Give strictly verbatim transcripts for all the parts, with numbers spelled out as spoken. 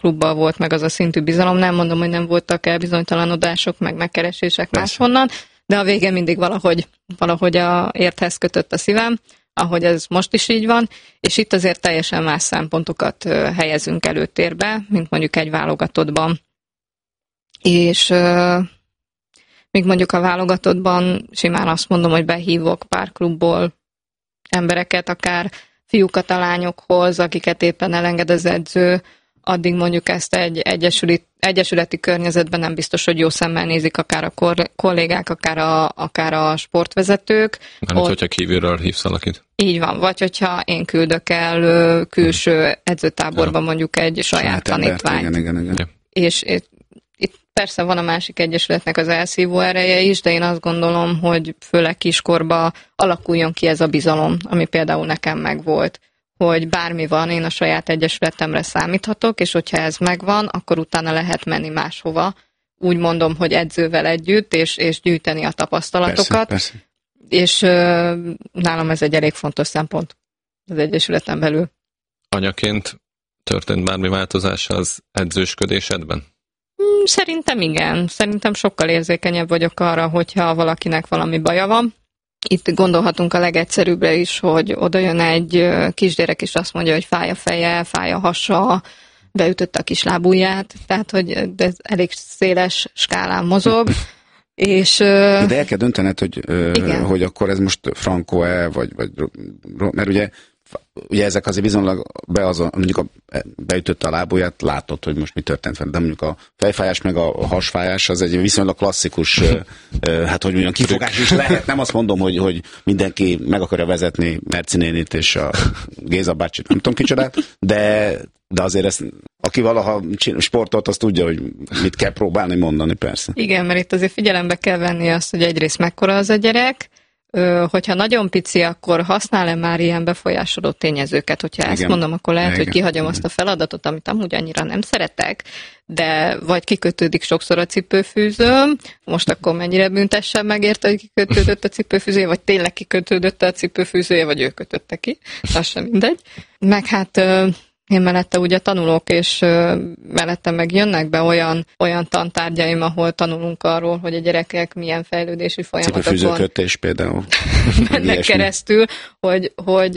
klubbal volt meg az a szintű bizalom. Nem mondom, hogy nem voltak elbizonytalanodások, meg megkeresések máshonnan, de a vége mindig valahogy, valahogy a érthez kötött a szívem, ahogy ez most is így van, és itt azért teljesen más szempontokat helyezünk előtérbe, mint mondjuk egy válogatottban. És euh, még mondjuk a válogatottban simán azt mondom, hogy behívok pár klubból embereket, akár fiúkat a lányokhoz, akiket éppen elenged az edző, addig mondjuk ezt egy egyesület, egyesületi környezetben nem biztos, hogy jó szemmel nézik akár a kor, kollégák, akár a, akár a sportvezetők. Nem, ott, hogyha kívülről hívsz valakit. Így van, vagy hogyha én küldök el külső edzőtáborba ja. mondjuk egy saját, saját tanítványt. Igen, igen, igen. Ja. És itt persze van a másik egyesületnek az elszívó ereje is, de én azt gondolom, hogy főleg kiskorba alakuljon ki ez a bizalom, ami például nekem megvolt, hogy bármi van, én a saját egyesületemre számíthatok, és hogyha ez megvan, akkor utána lehet menni máshova. Úgy mondom, hogy edzővel együtt, és, és gyűjteni a tapasztalatokat. Persze, persze. És uh, nálam ez egy elég fontos szempont az egyesületen belül. Anyaként történt bármi változás az edzősködésedben? Szerintem igen. Szerintem sokkal érzékenyebb vagyok arra, hogyha valakinek valami baja van. Itt gondolhatunk a legegyszerűbbre is, hogy oda jön egy kisgyerek, és azt mondja, hogy fáj a feje, fáj a hasa, beütötte a kis lábujját, tehát hogy ez elég széles skálán mozog. És, de el kell döntened, hogy, hogy akkor ez most frankó-e, vagy, vagy mert ugye ugye ezek azért bizonylag be az, mondjuk a, beütötte a lábujját, látod, hogy most mi történt vele, de mondjuk a fejfájás meg a hasfájás az egy viszonylag klasszikus, hát hogy mondjam, kifogás is lehet. Nem azt mondom, hogy, hogy mindenki meg akarja vezetni Merci nénit és a Géza bácsit, nem tudom kicsodát, de, de azért ezt, aki valaha sportolt, az tudja, hogy mit kell próbálni mondani, persze. Igen, mert itt azért figyelembe kell venni azt, hogy egyrészt mekkora az a gyerek, hogyha nagyon pici, akkor használ-e már ilyen befolyásoló tényezőket? Hogyha igen. ezt mondom, akkor lehet, igen. hogy kihagyom azt a feladatot, amit amúgy annyira nem szeretek, de vagy kikötődik sokszor a cipőfűzőm, most akkor mennyire büntessem megérte, hogy kikötődött a cipőfűzője, vagy tényleg kikötődött a cipőfűzője, vagy ő kötötte ki, az sem mindegy. Meg hát én mellette ugye tanulok, és mellette meg jönnek be olyan, olyan tantárgyaim, ahol tanulunk arról, hogy a gyerekek milyen fejlődési folyamatokon cipőfűzőkötés például mennek keresztül, hogy, hogy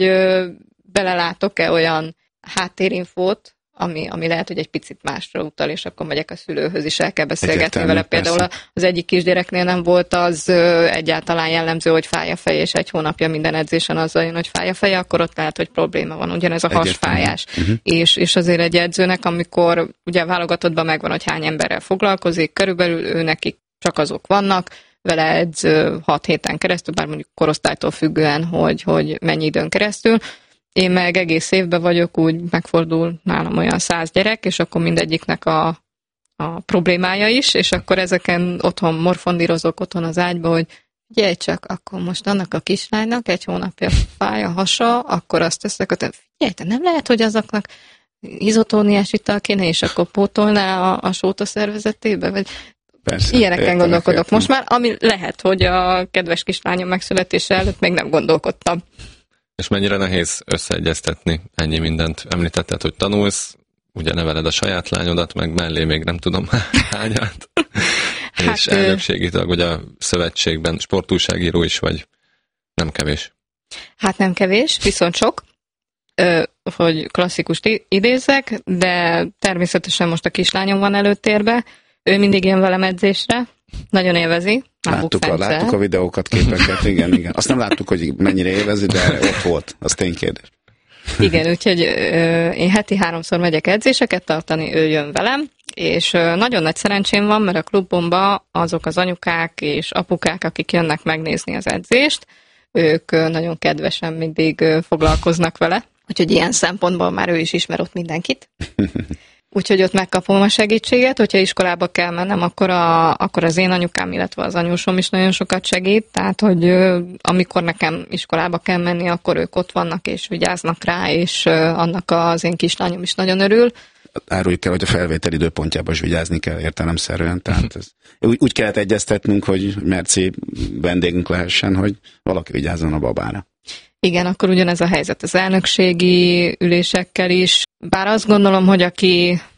belelátok-e olyan háttérinfót, ami, ami lehet, hogy egy picit másra utal, és akkor megyek a szülőhöz is, el kell beszélgetni Egyetem, vele. Például persze. az egyik kisgyereknél nem volt az egyáltalán jellemző, hogy fáj a feje, és egy hónapja minden edzésen azzal jön, hogy fáj a feje, akkor ott lehet, hogy probléma van, ugyanez a hasfájás. Uh-huh. És, és azért egy edzőnek, amikor ugye válogatottban megvan, hogy hány emberrel foglalkozik, körülbelül ő nekik csak azok vannak, vele edz hat héten keresztül, bár mondjuk korosztálytól függően, hogy, hogy mennyi időn keresztül. Én meg egész évben vagyok, úgy megfordul nálam olyan száz gyerek, és akkor mindegyiknek a, a problémája is, és akkor ezeken otthon morfondírozok otthon az ágyba, hogy figyelj csak, akkor most annak a kislánynak egy hónapja fáj a hasa, akkor azt teszek, hogy figyelj, te nem lehet, hogy azoknak izotóniás ital kéne, és akkor pótolná a, a sóta szervezetébe, vagy persze, ilyeneken értem, gondolkodok értem. most már, ami lehet, hogy a kedves kislányom megszületése előtt még nem gondolkodtam. És mennyire nehéz összeegyeztetni ennyi mindent? Említetted, hogy tanulsz, ugye neveled a saját lányodat, meg mellé még nem tudom hányat. Hát, és elnökségi tag, vagy a szövetségben sportújságíró is vagy. Nem kevés. Hát nem kevés, viszont sok, hogy klasszikust idézzek, de természetesen most a kislányom van előtérbe. Ő mindig jön velem edzésre, nagyon élvezi. Láttuk a, láttuk a videókat, képeket, igen, igen. Azt nem láttuk, hogy mennyire élvezi, de ott volt, az ténykérdés. Igen, úgyhogy ö, én heti háromszor megyek edzéseket tartani, ő jön velem, és ö, nagyon nagy szerencsém van, mert a klubomban azok az anyukák és apukák, akik jönnek megnézni az edzést, ők ö, nagyon kedvesen mindig ö, foglalkoznak vele, úgyhogy ilyen szempontból már ő is ismer ott mindenkit. Úgyhogy ott megkapom a segítséget, hogyha iskolába kell mennem, akkor, a, akkor az én anyukám, illetve az anyósom is nagyon sokat segít, tehát, hogy ö, amikor nekem iskolába kell menni, akkor ők ott vannak és vigyáznak rá, és ö, annak az én kislányom is nagyon örül. Áruljuk el, hogy a felvétel időpontjában is vigyázni kell értelemszerűen, tehát ez, úgy, úgy kellett egyeztetnünk, hogy Merci vendégünk lehessen, hogy valaki vigyázzon a babára. Igen, akkor ugyanez a helyzet az elnökségi ülésekkel is. Bár azt gondolom, hogy aki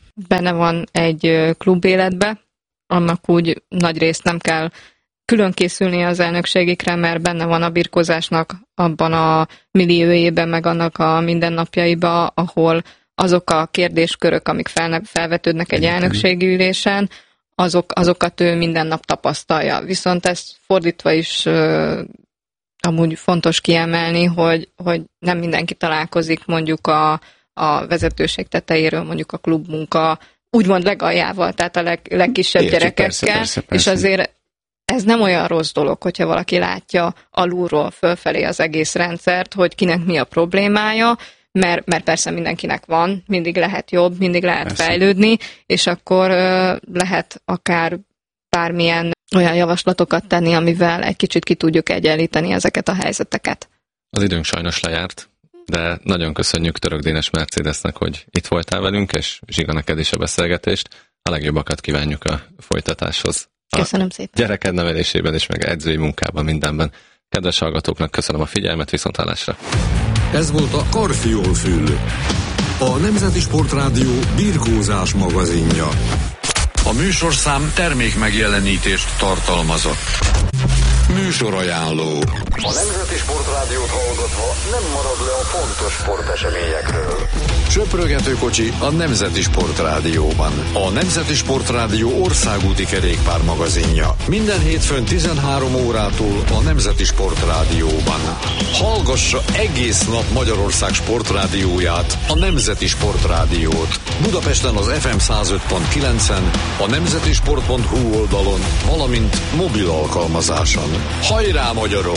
benne van egy klubéletbe, annak úgy nagy részt nem kell külön készülni az elnökségikre, mert benne van a birkózásnak abban a milliójében, meg annak a mindennapjaiba, ahol azok a kérdéskörök, amik fel, felvetődnek egy elnökségi ülésen, azok, azokat ő minden nap tapasztalja. Viszont ezt fordítva is uh, amúgy fontos kiemelni, hogy, hogy nem mindenki találkozik mondjuk a, a vezetőség tetejéről, mondjuk a klubmunka úgymond legaljával, tehát a leg, legkisebb Értjük, gyerekekkel, persze, persze, persze. És azért ez nem olyan rossz dolog, hogyha valaki látja alulról fölfelé az egész rendszert, hogy kinek mi a problémája, mert, mert persze mindenkinek van, mindig lehet jobb, mindig lehet persze. fejlődni, és akkor uh, lehet akár bármilyen olyan javaslatokat tenni, amivel egy kicsit ki tudjuk egyenlíteni ezeket a helyzeteket. Az időnk sajnos lejárt, de nagyon köszönjük Török Dénes Mercedesnek, hogy itt voltál velünk, és Zsiga, neked is a beszélgetést. A legjobbakat kívánjuk a folytatáshoz. Köszönöm szépen. Gyereked nevelésében és meg edzői munkában mindenben. Kedves hallgatóknak köszönöm a figyelmet, viszonthallásra. Ez volt a Karfiol Fül, a Nemzeti Sportrádió birkózás magazinja. A műsorszám termék megjelenítést tartalmazott. Műsorajánló. A Nemzeti Sportrádiót hallgatva nem marad le a fontos sporteseményekről. Söprögetőkocsi a Nemzeti Sportrádióban. A Nemzeti Sportrádió országúti kerékpár magazinja. Minden hétfőn tizenhárom órától a Nemzeti Sportrádióban. Hallgassa egész nap Magyarország sportrádióját, a Nemzeti Sportrádiót. Budapesten az ef em száz öt pont kilencen, a nemzetisport pont hu oldalon, valamint mobil alkalmazáson. Hajrá, magyarok!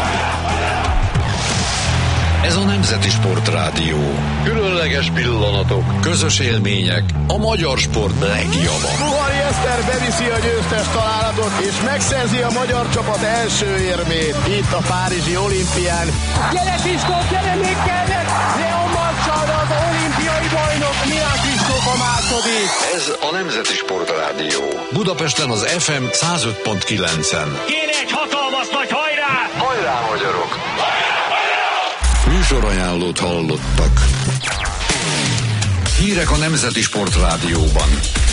Ez a Nemzeti Sportrádió. Különleges pillanatok, közös élmények, a magyar sport legjava. Puhari Eszter beviszi a győztes találatot, és megszerzi a magyar csapat első érmét. Itt a párizsi olimpián. Gyere, Kristóf, gyere, még kellett! Leon Marcsalra az olimpiai bajnok, Milán Kristóf a második. Ez a Nemzeti Sportrádió. Budapesten az ef em száz öt pont kilencen. Kéne egy hatalmas nagy hajrá! Hajrá, magyarok! Műsorajánlót hallottak. Hírek a Nemzeti Sportrádióban.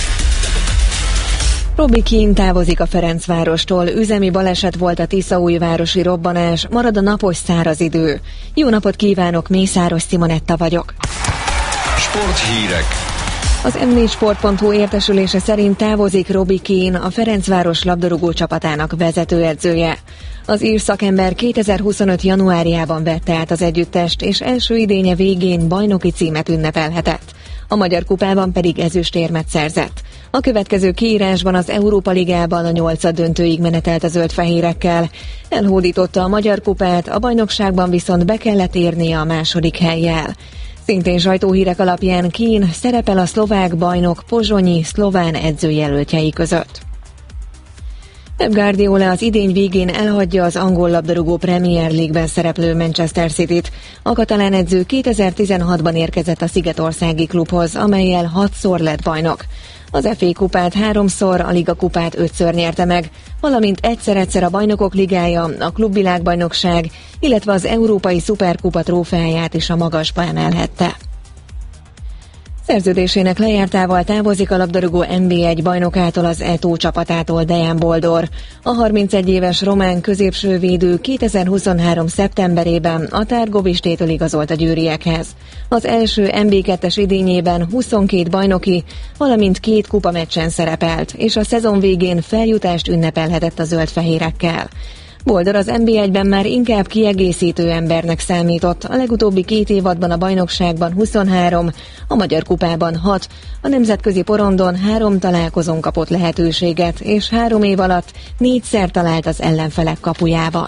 Robbie Keane távozik a Ferencvárostól, üzemi baleset volt a tiszaújvárosi robbanás, marad a napos száraz idő. Jó napot kívánok, Mészáros Simonetta vagyok. Sporthírek. Az em négy sport pont hu értesülése szerint távozik Robbie Keane, a Ferencváros labdarúgó csapatának vezetőedzője. Az ír szakember kétezer-huszonöt januárjában vette át az együttest, és első idénye végén bajnoki címet ünnepelhetett. A Magyar Kupában pedig ezüstérmet szerzett. A következő kiírásban az Európa Ligában a nyolcad döntőig menetelt a zöldfehérekkel. Elhódította a Magyar Kupát, a bajnokságban viszont be kellett érnie a második hellyel. Szintén sajtóhírek alapján Keane szerepel a szlovák bajnok Pozsonyi szlován edzőjelöltjei között. Pep Guardiola az idény végén elhagyja az angol labdarúgó Premier League-ben szereplő Manchester Cityt. A katalán edző kétezer-tizenhatban érkezett a szigetországi klubhoz, amellyel hatszor lett bajnok. Az ef á kupát háromszor, a Liga kupát ötször nyerte meg, valamint egyszer-egyszer a Bajnokok Ligája, a Klubvilágbajnokság, illetve az Európai Szuperkupa trófeáját is a magasba emelhette. Szerződésének lejártával távozik a labdarúgó en bé egy bajnokától, az é té o csapatától Dejan Boldor. A harmincegy éves román középsővédő kétezer-huszonhárom szeptemberében a Tárgovistétől igazolt a győriekhez. Az első en bé kettes idényében huszonkét bajnoki, valamint két kupameccsen szerepelt, és a szezon végén feljutást ünnepelhetett a zöldfehérekkel. Boldor az en bé egyben már inkább kiegészítő embernek számított, a legutóbbi két évadban a bajnokságban huszonhárom, a Magyar Kupában hat, a nemzetközi porondon három találkozón kapott lehetőséget, és három év alatt négyszer talált az ellenfelek kapujával.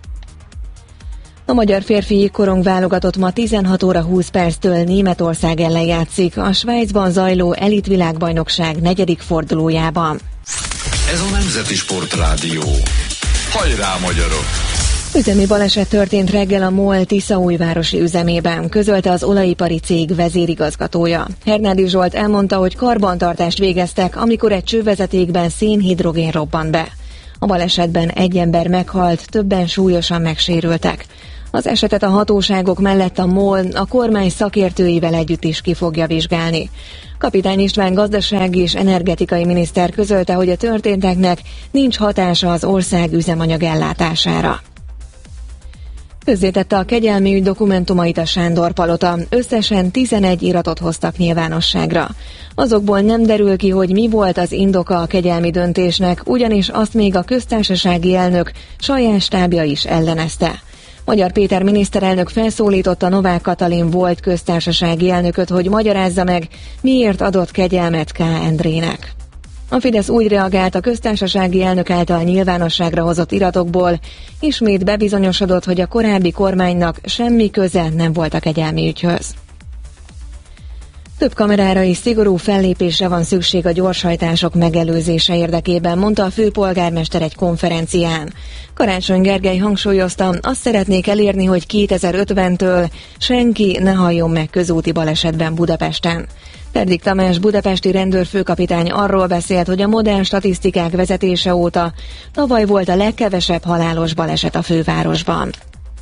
A magyar férfi jégkorong válogatott ma tizenhat óra húsz perctől Németország ellen játszik a Svájcban zajló elitvilágbajnokság negyedik fordulójában. Ez a Nemzeti Sportrádió. Hajrá, magyarok! Üzemi baleset történt reggel a MOL tiszaújvárosi üzemében, közölte az olajipari cég vezérigazgatója. Hernádi Zsolt elmondta, hogy karbantartást végeztek, amikor egy csővezetékben szénhidrogén robbant be. A balesetben egy ember meghalt, többen súlyosan megsérültek. Az esetet a hatóságok mellett a MOL a kormány szakértőivel együtt is ki fogja vizsgálni. Kapitány István gazdasági és energetikai miniszter közölte, hogy a történteknek nincs hatása az ország üzemanyag ellátására. Közzétette a kegyelmi ügy dokumentumait a Sándor Palota. Összesen tizenegy iratot hoztak nyilvánosságra. Azokból nem derül ki, hogy mi volt az indoka a kegyelmi döntésnek, ugyanis azt még a köztársasági elnök saját stábja is ellenezte. Magyar Péter miniszterelnök felszólította Novák Katalin volt köztársasági elnököt, hogy magyarázza meg, miért adott kegyelmet K. Endrének. A Fidesz úgy reagált a köztársasági elnök által nyilvánosságra hozott iratokból, ismét bebizonyosodott, hogy a korábbi kormánynak semmi köze nem volt a kegyelmi ügyhöz. Több kamerára és szigorú fellépésre van szükség a gyorshajtások megelőzése érdekében, mondta a főpolgármester egy konferencián. Karácsony Gergely hangsúlyozta, azt szeretnék elérni, hogy kétezer-ötventől senki ne halljon meg közúti balesetben Budapesten. Terdik Tamás budapesti rendőrfőkapitány arról beszélt, hogy a modern statisztikák vezetése óta tavaly volt a legkevesebb halálos baleset a fővárosban.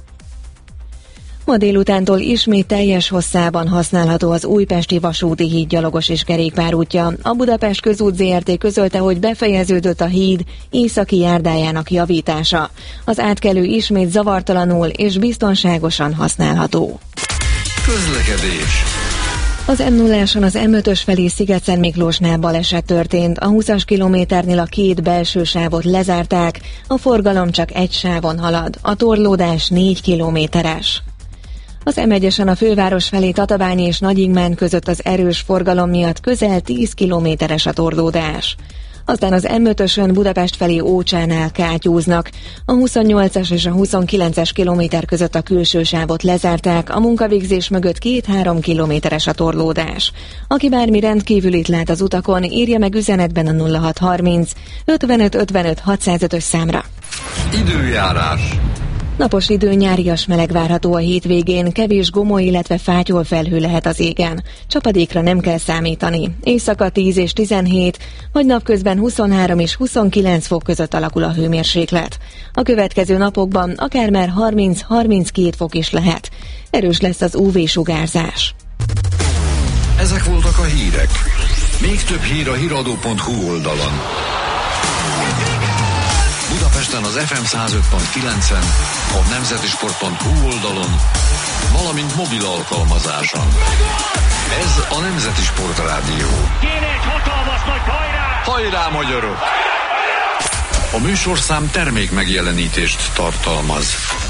Ma délutántól ismét teljes hosszában használható az újpesti vasúti híd gyalogos és kerékpárútja. A Budapest Közút zé er té közölte, hogy befejeződött a híd északi járdájának javítása. Az átkelő ismét zavartalanul és biztonságosan használható. Közlekedés. Az em nulláson az em ötös felé Sziget-Szentmiklósnál baleset történt. A húszas kilométernél a két belső sávot lezárták, a forgalom csak egy sávon halad. A torlódás négy kilométeres. Az em egyesen a főváros felé Tatabány és Nagyingmán között az erős forgalom miatt közel tíz kilométeres a torlódás. Aztán az em ötösön Budapest felé Ócsánál kátyúznak. A huszonnyolcas és a huszonkilences kilométer között a külső sávot lezárták, a munkavégzés mögött két-három kilométeres a torlódás. Aki bármi rendkívülit lát az utakon, írja meg üzenetben a nulla hat harminc ötvenöt ötvenöt hatszázötös számra. Időjárás. Napos idő, nyárias meleg várható a hétvégén, kevés gomoly, illetve fátyol felhő lehet az égen. Csapadékra nem kell számítani. Éjszaka tíz és tizenhét, vagy napközben huszonhárom és huszonkilenc fok között alakul a hőmérséklet. A következő napokban akár már harminc-harminckét fok is lehet. Erős lesz az ú vé-sugárzás. Ezek voltak a hírek. Még több hír a híradó pont hú oldalon. Budapesten az ef em száz öt pont kilencen, a nemzeti sport pont hú oldalon, valamint mobil alkalmazáson. Ez a Nemzeti Sport Rádió. Kéne egy hatalmas nagy hajrá! Hajrá, magyarok! A műsorszám termék megjelenítést tartalmaz.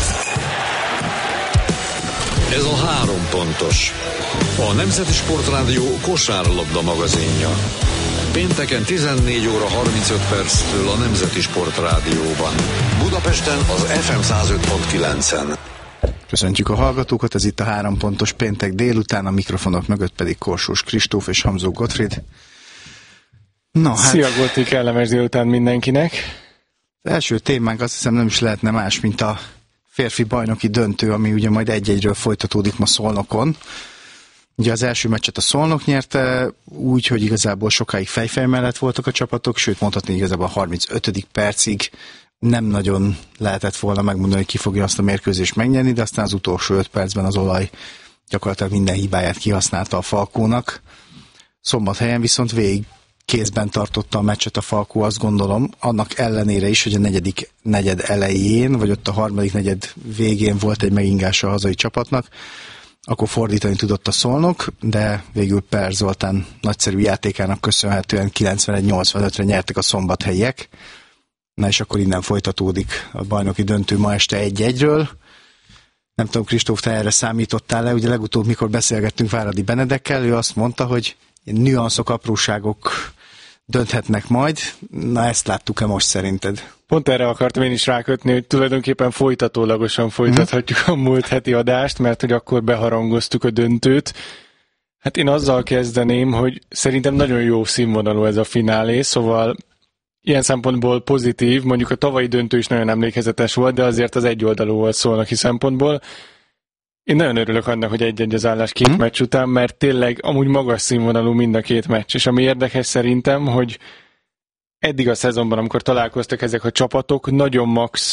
Ez a három pontos. A Nemzeti Sport Rádió kosárlabda magazinja. Pénteken tizennégy óra harmincöt perctől a Nemzeti Sport Rádióban. Budapesten az ef em száz öt pont kilencen. Köszöntjük a hallgatókat, ez itt a három pontos péntek délután, a mikrofonok mögött pedig Korsós Kristóf és Hamzó Gottfried. No, hát... Szia, Gotti, kellemes délután mindenkinek. Az első témánk azt hiszem nem is lehetne más, mint a férfi bajnoki döntő, ami ugye majd egy-egyről folytatódik ma Szolnokon. Ugye az első meccset a Szolnok nyerte, úgy, hogy igazából sokáig fejfej mellett voltak a csapatok, sőt mondhatni igazából a harmincötödik percig nem nagyon lehetett volna megmondani, hogy ki fogja azt a mérkőzést megnyerni, de aztán az utolsó öt percben az olaj gyakorlatilag minden hibáját kihasználta a Falkónak. Szombathelyen viszont végig kézben tartotta a meccset a Falkó, azt gondolom, annak ellenére is, hogy a negyedik negyed elején, vagy ott a harmadik negyed végén volt egy megingása a hazai csapatnak, akkor fordítani tudott a Szolnok, de végül Per Zoltán nagyszerű játékának köszönhetően kilencvenegy nyolcvanötre nyertek a szombathelyiek. Na és akkor innen folytatódik a bajnoki döntő ma este egy-egyről. Nem tudom, Kristóf, te erre számítottál le? Ugye legutóbb, mikor beszélgettünk Váradi Benedekkel, ő azt mondta, hogy nüanszok, apróságok dönthetnek majd. Na ezt láttuk-e most szerinted? Pont erre akartam én is rákötni, hogy tulajdonképpen folytatólagosan folytathatjuk a múlt heti adást, mert hogy akkor beharangoztuk a döntőt. Hát én azzal kezdeném, hogy szerintem nagyon jó színvonalú ez a finálé, szóval ilyen szempontból pozitív, mondjuk a tavalyi döntő is nagyon emlékezetes volt, de azért az egyoldalú volt Szolnoki szempontból. Én nagyon örülök annak, hogy egy-egy az állás két hmm. meccs után, mert tényleg amúgy magas színvonalú mind a két meccs. És ami érdekes szerintem, hogy eddig a szezonban, amikor találkoztak ezek a csapatok, nagyon max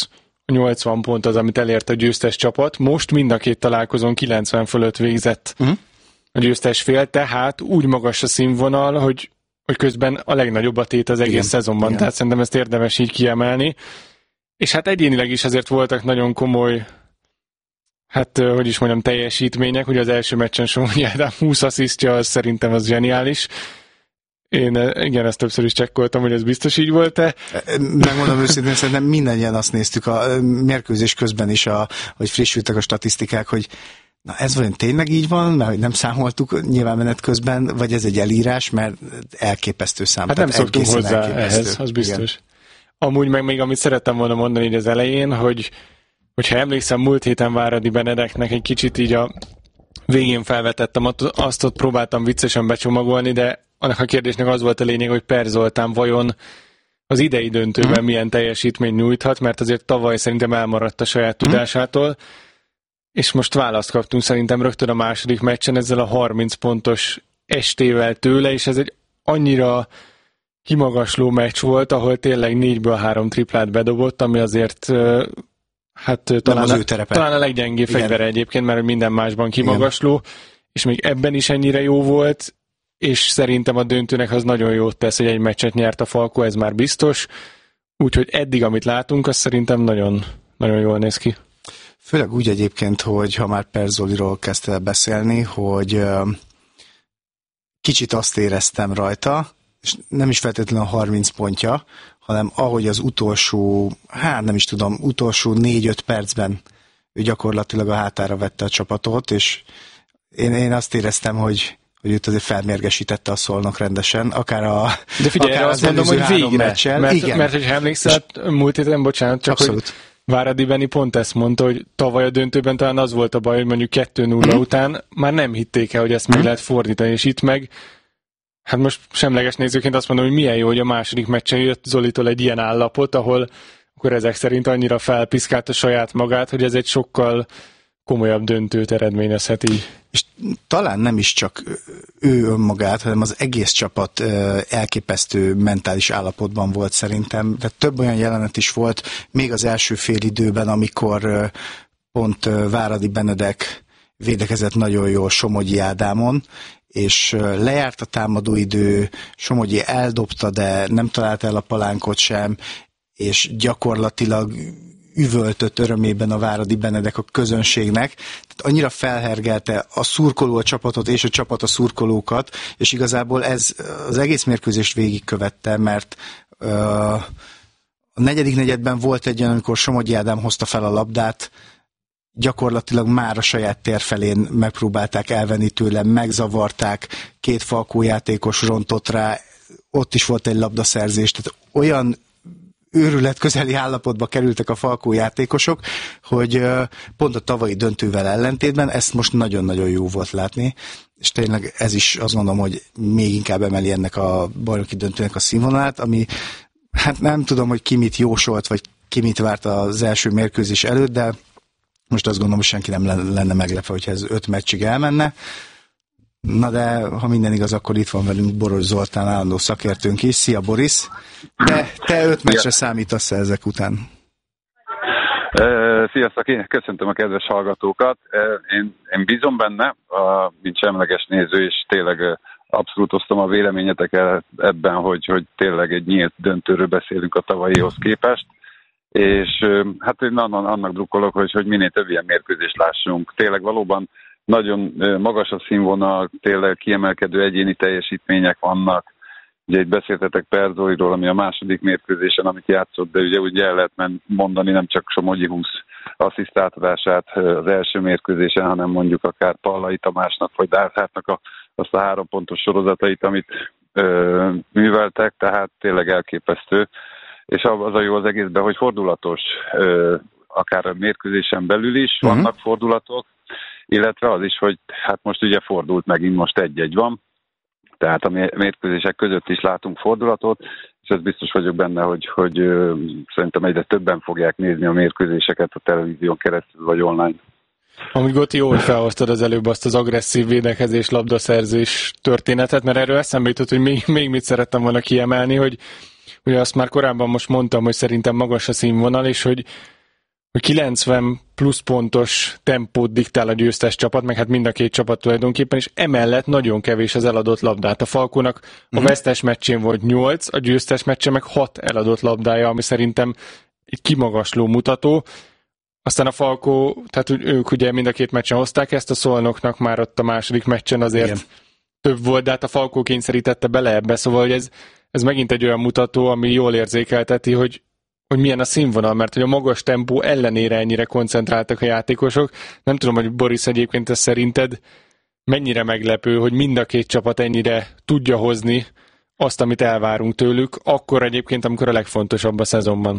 nyolcvan pont az, amit elért a győztes csapat. Most mind a két találkozón kilencven fölött végzett uh-huh. a győztes fél, tehát úgy magas a színvonal, hogy, hogy közben a legnagyobb a tét az egész igen, szezonban, igen. Tehát szerintem ezt érdemes így kiemelni. És hát egyénileg is azért voltak nagyon komoly, hát hogy is mondjam, teljesítmények. Ugye az első meccsen Somogyi Ádám húsz asszisztja, az szerintem az zseniális. Én igen, ezt többször is csekkoltam, hogy ez biztos így volt-e. Megmondom őszintén, szerintem mindannyian azt néztük a mérkőzés közben is, a, hogy frissültek a statisztikák, hogy na ez vajon tényleg így van, mert hogy nem számoltuk nyilván menet közben, vagy ez egy elírás, mert elképesztő szám. Hát nem szoktunk hozzá elképesztő. Ehhez, az biztos. Igen. Amúgy meg még amit szerettem volna mondani így az elején, hogy hogyha emlékszem, múlt héten Váradi Benedeknek egy kicsit így a végén felvetettem, azt ott próbáltam viccesen becsomagolni, de annak a kérdésnek az volt a lényeg, hogy Per Zoltán vajon az idei döntőben hmm. milyen teljesítményt nyújthat, mert azért tavaly szerintem elmaradt a saját hmm. tudásától, és most választ kaptunk szerintem rögtön a második meccsen ezzel a harminc pontos estével tőle, és ez egy annyira kimagasló meccs volt, ahol tényleg négyből három triplát bedobott, ami azért hát talán a, talán a leggyengébb fegyvere egyébként, mert minden másban kimagasló, igen. És még ebben is ennyire jó volt, és szerintem a döntőnek az nagyon jót tesz, hogy egy meccset nyert a Falko, ez már biztos. Úgyhogy eddig, amit látunk, az szerintem nagyon, nagyon jól néz ki. Főleg úgy egyébként, hogy ha már Per Zoliról kezdte beszélni, hogy kicsit azt éreztem rajta, és nem is feltétlenül a harminc pontja, hanem ahogy az utolsó, hát nem is tudom, utolsó négy-öt percben ő gyakorlatilag a hátára vette a csapatot, és én, én azt éreztem, hogy hogy őt azért felmérgesítette a Szolnok rendesen, akár a De figyelj, akár azt mondom, hogy végre, meccsel. Mert, igen. mert hogy emlékszel, múlt héten, bocsánat, csak abszolút. Hogy Váradi Beni pont ezt mondta, hogy tavaly a döntőben talán az volt a baj, hogy mondjuk kettő nulla mm-hmm. után már nem hitték el, hogy ezt meg mm-hmm. lehet fordítani, és itt meg hát most semleges nézőként azt mondom, hogy milyen jó, hogy a második meccsen jött Zolitól egy ilyen állapot, ahol akkor ezek szerint annyira felpiszkálta saját magát, hogy ez egy sokkal komolyabb döntőt eredményezhet így. És talán nem is csak ő önmagát, hanem az egész csapat elképesztő mentális állapotban volt szerintem. De több olyan jelenet is volt, még az első fél időben, amikor pont Váradi Benedek védekezett nagyon jól Somogyi Ádámon, és lejárt a támadóidő, Somogyi eldobta, de nem találta el a palánkot sem, és gyakorlatilag üvöltött örömében a Váradi Benedek a közönségnek, tehát annyira felhergelte a szurkoló a csapatot és a csapat a szurkolókat, és igazából ez az egész mérkőzést végigkövette, mert uh, a negyedik negyedben volt egy olyan, amikor Somogyi Ádám hozta fel a labdát, gyakorlatilag már a saját tér felén megpróbálták elvenni tőle, megzavarták, két Falkó játékos rontott rá, ott is volt egy labdaszerzés, tehát olyan őrület közeli állapotba kerültek a Falkó játékosok, hogy pont a tavalyi döntővel ellentétben ezt most nagyon-nagyon jó volt látni, és tényleg ez is azt gondolom, hogy még inkább emeli ennek a bajnoki döntőnek a színvonalát, ami hát nem tudom, hogy ki mit jósolt, vagy ki mit várt az első mérkőzés előtt, de most azt gondolom, hogy senki nem lenne meglepve, hogyha ez öt meccsig elmenne. Na de, ha minden igaz, akkor itt van velünk Boros Zoltán, állandó szakértőnk is. Szia, Boris! De te öt meccsre számítasz ezek után? Sziasztok, én köszöntöm a kedves hallgatókat. Én, én bízom benne, mint semleges néző, és tényleg abszolút osztom a véleményeteket ebben, hogy, hogy tényleg egy nyílt döntőről beszélünk a tavalyihoz képest. És hát én annak drukkolok, hogy, hogy minél több ilyen mérkőzést lássunk. Tényleg valóban nagyon magas a színvonal, tényleg kiemelkedő egyéni teljesítmények vannak. Ugye itt beszéltetek Per Zoliról, ami a második mérkőzésen, amit játszott, de ugye úgy el lehet mondani nem csak Somogyi húsz asszisztáltatását az első mérkőzésen, hanem mondjuk akár Pallai Tamásnak, vagy Dárhátnak a, azt a három pontos sorozatait, amit ö, műveltek, tehát tényleg elképesztő. És az a jó az egészben, hogy fordulatos, ö, akár a mérkőzésen belül is uh-huh. vannak fordulatok, illetve az is, hogy hát most ugye fordult megint, most egy-egy van, tehát a mérkőzések között is látunk fordulatot, és ez biztos vagyok benne, hogy, hogy ö, szerintem egyre többen fogják nézni a mérkőzéseket a televízión keresztül, vagy online. Amúgy Goti, jó, hogy felhoztad az előbb azt az agresszív védekezés, labdaszerzés történetet, mert erről eszembe jutott, hogy még, még mit szerettem volna kiemelni, hogy ugye azt már korábban most mondtam, hogy szerintem magas a színvonal, és hogy hogy kilencven plusz pontos tempót diktál a győztes csapat, meg hát mind a két csapat tulajdonképpen, és emellett nagyon kevés az eladott labdát. A Falkónak a mm. vesztes meccsén volt nyolc, a győztes meccsen meg hat eladott labdája, ami szerintem egy kimagasló mutató. Aztán a Falkó, tehát ők ugye mind a két meccsen hozták ezt, a Szolnoknak már ott a második meccsen azért igen. több volt, de hát a Falkó kényszerítette bele ebbe, szóval hogy ez, ez megint egy olyan mutató, ami jól érzékelteti, hogy hogy milyen a színvonal, mert hogy a magas tempó ellenére ennyire koncentráltak a játékosok. Nem tudom, hogy Boris egyébként ez szerinted mennyire meglepő, hogy mind a két csapat ennyire tudja hozni azt, amit elvárunk tőlük, akkor egyébként, amikor a legfontosabb a szezonban.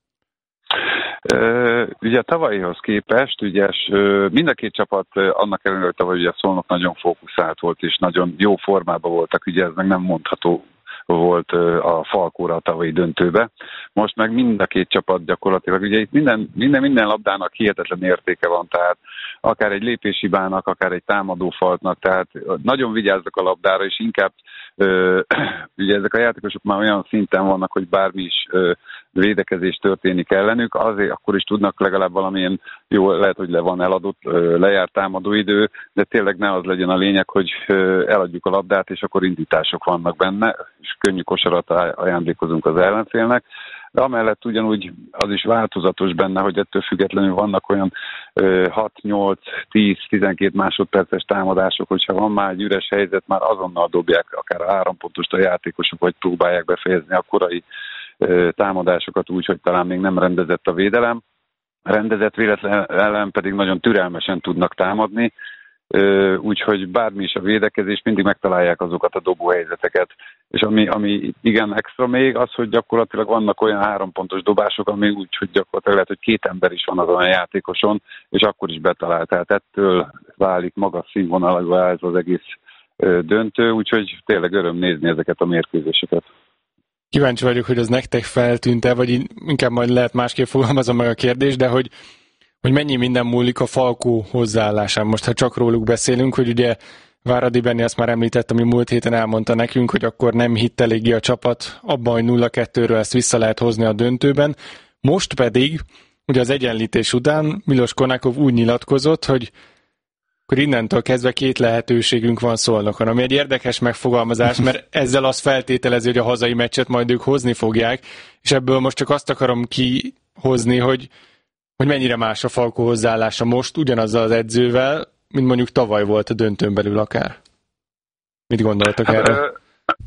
Uh, ugye a tavalyihoz képest, ugye mind a két csapat annak ellenére, hogy tavaly ugye a Szolnok nagyon fókuszált volt, és nagyon jó formában voltak, ugye ez meg nem mondható volt a Falkóra a tavalyi döntőbe. Most meg mind a két csapat gyakorlatilag, ugye itt minden, minden, minden labdának hihetetlen értéke van, tehát akár egy lépéshibának, akár egy támadófaltnak, tehát nagyon vigyáznak a labdára, és inkább ö, ugye ezek a játékosok már olyan szinten vannak, hogy bármi is ö, védekezés történik ellenük, azért akkor is tudnak legalább valamilyen, jó, lehet, hogy le van eladott, ö, lejárt támadóidő, de tényleg ne az legyen a lényeg, hogy ö, eladjuk a labdát, és akkor indítások vannak benne, és könnyű kosarat ajándékozunk az ellenfélnek. De amellett ugyanúgy az is változatos benne, hogy ettől függetlenül vannak olyan ö, hat, nyolc, tíz, tizenkét másodperces támadások, hogyha van már egy üres helyzet, már azonnal dobják akár a három pontost a játékosok, vagy próbálják befejezni a korai ö, támadásokat úgy, hogy talán még nem rendezett a védelem. Rendezett véletlen ellen pedig nagyon türelmesen tudnak támadni, úgyhogy bármi is a védekezés, mindig megtalálják azokat a dobóhelyzeteket. És ami, ami igen extra még, az, hogy gyakorlatilag vannak olyan három pontos dobások, ami úgy, hogy gyakorlatilag lehet, hogy két ember is van azon a játékoson, és akkor is betalált. Tehát ettől válik magas színvonalú ez az egész döntő, úgyhogy tényleg öröm nézni ezeket a mérkőzéseket. Kíváncsi vagyok, hogy az nektek feltűnt-e, vagy inkább majd lehet másképp fogalmazom meg a kérdést, de hogy hogy mennyi minden múlik a Falkó hozzáállásán. Most, ha csak róluk beszélünk, hogy ugye Váradi Benni azt már említett, ami múlt héten elmondta nekünk, hogy akkor nem hitt eléggé a csapat abban, hogy nulla kettőről ezt vissza lehet hozni a döntőben. Most pedig, ugye az egyenlítés után Milos Konakov úgy nyilatkozott, hogy akkor innentől kezdve két lehetőségünk van Szolnokon, ami egy érdekes megfogalmazás, mert ezzel azt feltételezi, hogy a hazai meccset majd ők hozni fogják, és ebből most csak azt akarom kihozni, hogy hogy mennyire más a Falkó hozzáállása most ugyanazzal az edzővel, mint mondjuk tavaly volt a döntőn belül akár. Mit gondoltak erről?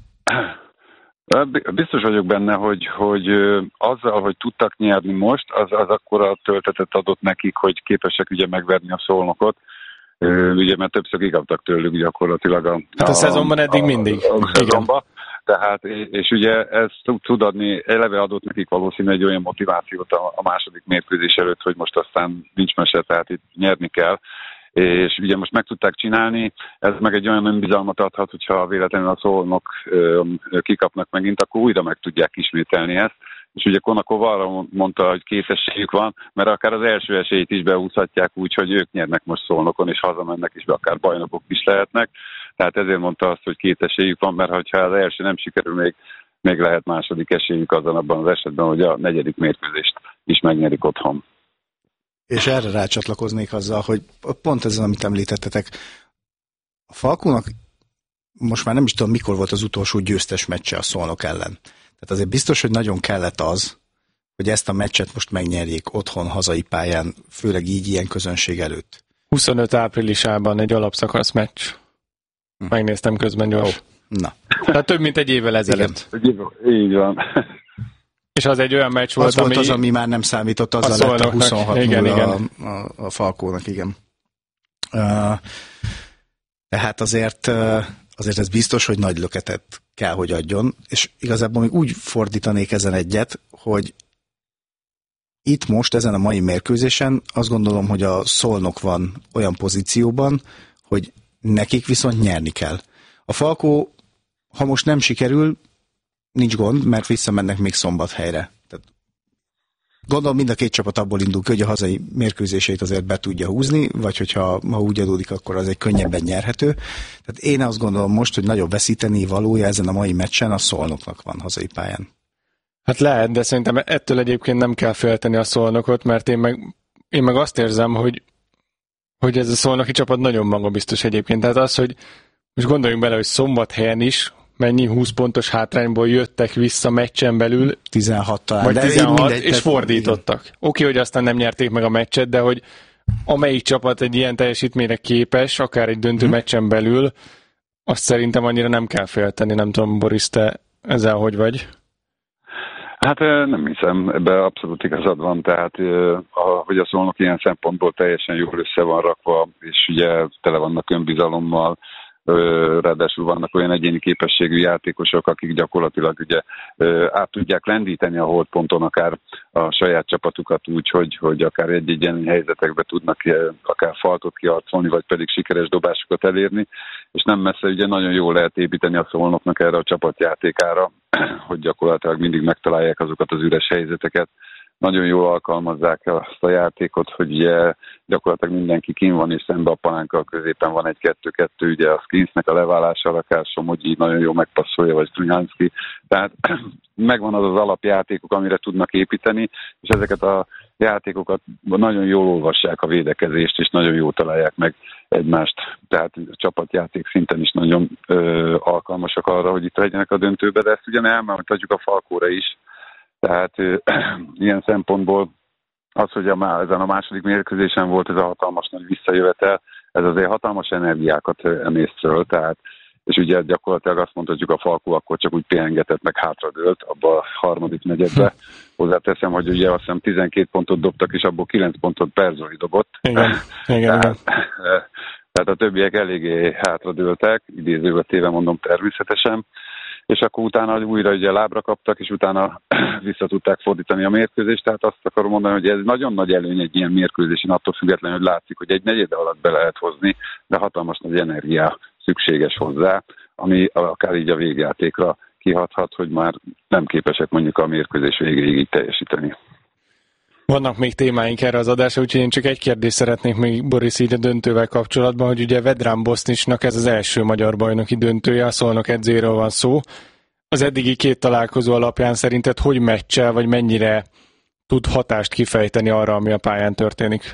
Biztos vagyok benne, hogy, hogy azzal, hogy tudtak nyerni most, az, az akkora töltetet adott nekik, hogy képesek ugye megverni a Szolnokot. Ugye, mert többször kikaptak tőlük gyakorlatilag a... Hát a, a szezonban eddig a, mindig. A, a szezonban. Tehát, és ugye ez tud adni, eleve adott nekik valószínűleg egy olyan motivációt a, a második mérkőzés előtt, hogy most aztán nincs mese, tehát itt nyerni kell. És ugye most meg tudták csinálni, ez meg egy olyan önbizalmat adhat, hogyha véletlenül a Szolnok kikapnak megint, akkor újra meg tudják ismételni ezt. És ugye Konakov arra mondta, hogy két esélyük van, mert akár az első esélyt is beúszhatják úgy, hogy ők nyernek most Szolnokon, és hazamennek is, akár bajnokok is lehetnek. Tehát ezért mondta azt, hogy két esélyük van, mert ha az első nem sikerül, még, még lehet második esélyük azon abban az esetben, hogy a negyedik mérkőzést is megnyerik otthon. És erre rácsatlakoznék azzal, hogy pont ezen, amit említettetek, a Falkónak most már nem is tudom, mikor volt az utolsó győztes meccse a Szolnok ellen. Tehát azért biztos, hogy nagyon kellett az, hogy ezt a meccset most megnyerjék otthon, hazai pályán, főleg így ilyen közönség előtt. huszonöt áprilisában egy alapszakasz meccs. Hm. Megnéztem közben gyors. Oh. Na. Tehát több mint egy évvel ezelőtt. Így van. És az egy olyan meccs volt, az volt ami... az, ami már nem számított, azzal lett a huszonhat igen, igen. A, a, a Falkónak, igen. Uh, tehát azért, uh, azért ez biztos, hogy nagy löketet kell, hogy adjon, és igazából még úgy fordítanék ezen egyet, hogy itt most ezen a mai mérkőzésen azt gondolom, hogy a Szolnok van olyan pozícióban, hogy nekik viszont nyerni kell. A Falkó, ha most nem sikerül, nincs gond, mert visszamennek még Szombathelyre. Tehát gondolom mind a két csapat abból indul ki, hogy a hazai mérkőzését azért be tudja húzni, vagy hogyha ha úgy adódik, akkor az egy könnyebben nyerhető. Tehát én azt gondolom most, hogy nagyobb veszíteni valója ezen a mai meccsen a Szolnoknak van hazai pályán. Hát lehet, de szerintem ettől egyébként nem kell félteni a Szolnokot, mert én meg, én meg azt érzem, hogy, hogy ez a szolnoki csapat nagyon magabiztos egyébként. Tehát az, hogy most gondoljunk bele, hogy Szombathelyen is mennyi húsz pontos hátrányból jöttek vissza meccsen belül. tizenhat talán. Vagy de tizenhat, mindegy, és fordítottak. Oké, okay, hogy aztán nem nyerték meg a meccset, de hogy amelyik csapat egy ilyen teljesítményre képes, akár egy döntő hmm. meccsen belül, azt szerintem annyira nem kell félteni. Nem tudom, Boris, te ezzel hogy vagy? Hát nem hiszem, ebben abszolút igazad van, tehát hogy a Szolnok ilyen szempontból teljesen jól össze van rakva, és ugye tele vannak önbizalommal, ráadásul vannak olyan egyéni képességű játékosok, akik gyakorlatilag ugye át tudják lendíteni a holdponton akár a saját csapatukat úgy, hogy, hogy akár egy-egy ilyen helyzetekbe tudnak akár faltot kiarcolni, vagy pedig sikeres dobásokat elérni, és nem messze ugye nagyon jól lehet építeni a Szolnoknak erre a csapatjátékára, hogy gyakorlatilag mindig megtalálják azokat az üres helyzeteket, nagyon jól alkalmazzák azt a játékot, hogy ugye gyakorlatilag mindenki kín van, és szembe a palánkkal középen van egy kettő-kettő, ugye a Skinsnek a leválására akár Somogyi nagyon jól megpasszolja, vagy Strunyanski. Tehát megvan az az alapjátékok, amire tudnak építeni, és ezeket a játékokat nagyon jól olvassák a védekezést, és nagyon jól találják meg egymást. Tehát a csapatjáték szinten is nagyon ö, alkalmasak arra, hogy itt legyenek a döntőbe, de ezt ugyan elmondhatjuk a Falkóra is. Tehát ilyen szempontból az, hogy a, ezen a második mérkőzésen volt ez a hatalmas nagy visszajövetel, ez azért hatalmas energiákat emészt föl, tehát, és ugye gyakorlatilag azt mondhatjuk, a Falkó akkor csak úgy pihengetett, meg hátradőlt abba a harmadik negyedbe. Hozzáteszem, hogy ugye azt hiszem tizenkét pontot dobtak, és abból kilenc pontot Berzoli dobott. Igen, igen, tehát, tehát a többiek eléggé hátradőltek, idézőbe téve mondom természetesen, és akkor utána újra ugye lábra kaptak, és utána vissza tudták fordítani a mérkőzést, tehát azt akarom mondani, hogy ez nagyon nagy előny egy ilyen mérkőzésen, attól függetlenül, hogy látszik, hogy egy negyed alatt be lehet hozni, de hatalmas nagy energia szükséges hozzá, ami akár így a végjátékra kihathat, hogy már nem képesek mondjuk a mérkőzés végéig így teljesíteni. Vannak még témáink erre az adásra, úgyhogy én csak egy kérdést szeretnék még, Boris, így a döntővel kapcsolatban, hogy ugye Vedran Bosznicsnak ez az első magyar bajnoki döntője, a Szolnok edzőjéről van szó. Az eddigi két találkozó alapján szerinted hogy meccsel, vagy mennyire tud hatást kifejteni arra, ami a pályán történik?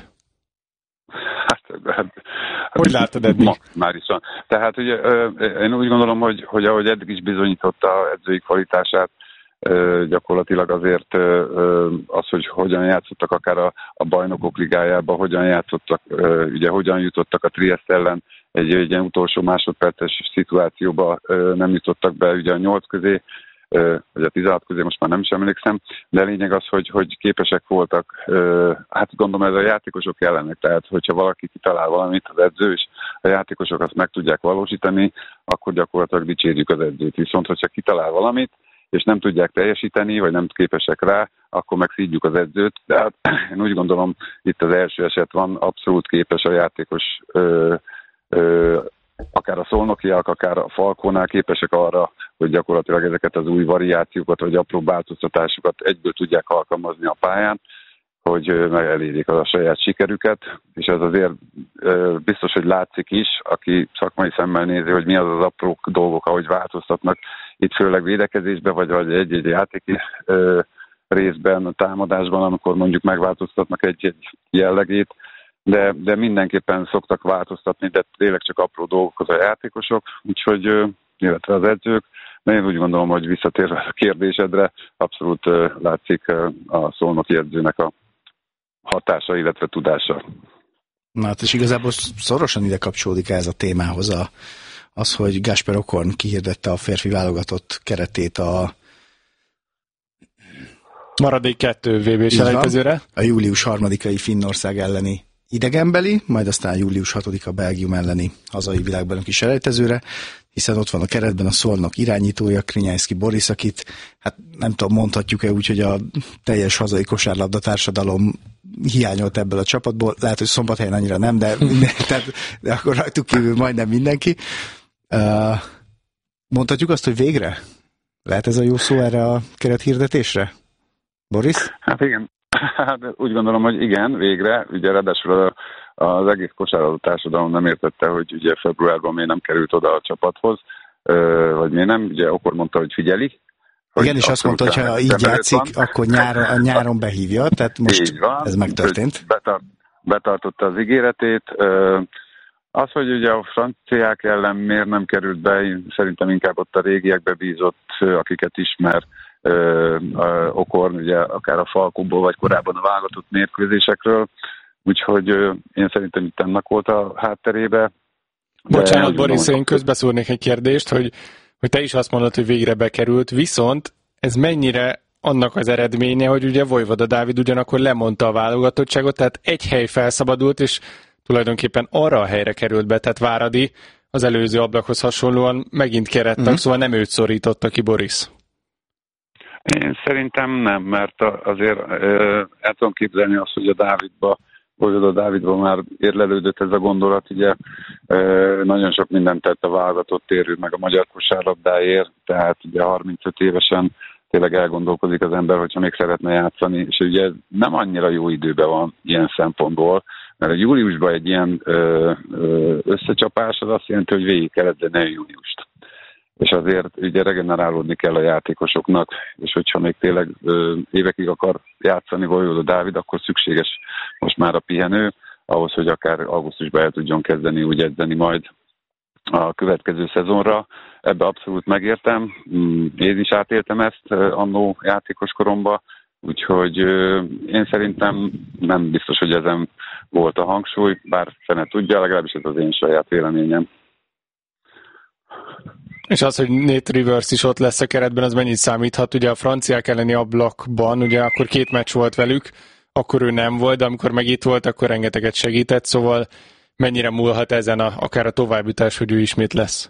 Hát, hát hogy látod eddig? Ma, már is van. Tehát ugye, én úgy gondolom, hogy, hogy ahogy eddig is bizonyította edzői kvalitását, gyakorlatilag azért az, hogy hogyan játszottak akár a, a bajnokok ligájába, hogyan játszottak, ugye hogyan jutottak a Triest ellen egy, egy ilyen utolsó másodperces szituációba, nem jutottak be ugye a nyolc közé, vagy a tizenhat közé, most már nem is emlékszem, de a lényeg az, hogy, hogy képesek voltak, hát gondolom ez a játékosok ellenek, tehát hogyha valaki kitalál valamit, az edző, és a játékosok azt meg tudják valósítani, akkor gyakorlatilag dicsérjük az edzőt. Viszont, hogyha kitalál valamit, és nem tudják teljesíteni, vagy nem képesek rá, akkor meg szídjuk az edzőt. De hát én úgy gondolom, itt az első eset van, abszolút képes a játékos, ö, ö, akár a szolnokiak, akár a Falkónál képesek arra, hogy gyakorlatilag ezeket az új variációkat, vagy apró változtatásokat egyből tudják alkalmazni a pályán, hogy meg elérjék a saját sikerüket, és ez azért biztos, hogy látszik is, aki szakmai szemmel nézi, hogy mi az az apró dolgok, ahogy változtatnak, itt főleg védekezésben, vagy, vagy egy-egy játéki részben, a támadásban, amikor mondjuk megváltoztatnak egy-egy jellegét, de, de mindenképpen szoktak változtatni, de tényleg csak apró dolgok az a játékosok, úgyhogy illetve az edzők, de én úgy gondolom, hogy visszatérve a kérdésedre, abszolút látszik a szolnoki edzőnek a hatása, illetve tudása. Na hát és igazából szorosan ide kapcsolódik ez a témához a, az, hogy Gáspár Okorn kihirdette a férfi válogatott keretét a maradék kettő vé bé selejtezőre. A július harmadikai Finnország elleni idegenbeli, majd aztán július hatodika Belgium elleni hazai világbajnoki selejtezőre, hiszen ott van a keretben a Szolnok irányítója, Krinyánszky Boris, akit, hát nem tudom, mondhatjuk-e úgy, hogy a teljes hazai kosárlabda társadalom hiányolt ebből a csapatból. Lehet, hogy Szombathelyen annyira nem, de, minden, tehát, de akkor rajtuk kívül majdnem mindenki. Uh, mondhatjuk azt, hogy végre? Lehet ez a jó szó erre a kerethirdetésre? Boris? Hát igen. Hát úgy gondolom, hogy igen, végre. Ugye ráadásul az egész kosárlabda társadalom nem értette, hogy ugye februárban miért nem került oda a csapathoz, vagy miért nem. Ugye Okor mondta, hogy figyeli, Igen, és azt mondta, hogy ha így játszik, van. akkor nyáron, nyáron behívja, tehát most ez megtörtént. Betart, betartotta az ígéretét. Az, hogy ugye a franciák ellen miért nem került be, szerintem inkább ott a régiekbe bízott, akiket ismer, Okorn, ugye akár a Falkóból, vagy korábban a válogatott mérkőzésekről. Úgyhogy én szerintem itt ennek volt a hátterébe. Bocsánat, Boris, én közbeszúrnék egy kérdést, hogy, hogy te is azt mondod, hogy végre bekerült, viszont ez mennyire annak az eredménye, hogy ugye Vojvoda Dávid ugyanakkor lemondta a válogatottságot, tehát egy hely felszabadult, és tulajdonképpen arra a helyre került be, tehát Váradi az előző ablakhoz hasonlóan megint kerettak, uh-huh. szóval nem őt szorította ki Boris. Én szerintem nem, mert azért el tudom képzelni azt, hogy a Dávidba, Vojvoda Dávidba már érlelődött ez a gondolat, ugye nagyon sok mindent tett a válogatott érő, meg a magyar kosárlabdáért, tehát ugye harmincöt évesen tényleg elgondolkozik az ember, hogyha még szeretne játszani, és ugye nem annyira jó időben van ilyen szempontból, mert a júliusban egy ilyen ö, ö, összecsapás az azt jelenti, hogy végig kellett, de nem júniust. És azért ugye regenerálódni kell a játékosoknak, és hogyha még tényleg ö, évekig akar játszani Vojvoda Dávid, akkor szükséges most már a pihenő, ahhoz, hogy akár augusztusban el tudjon kezdeni úgy edzeni majd a következő szezonra. Ebbe abszolút megértem. Én is átéltem ezt annó játékos koromba, úgyhogy én szerintem nem biztos, hogy ezen volt a hangsúly, bár fene tudja, legalábbis ez az én saját véleményem. És az, hogy Nate Rivers is ott lesz a keretben, az mennyit számíthat? Ugye a franciák elleni ablakban, ugye akkor két meccs volt velük, akkor ő nem volt, de amikor meg itt volt, akkor rengeteget segített, szóval mennyire múlhat ezen a, akár a továbbjutás, hogy ő ismét lesz?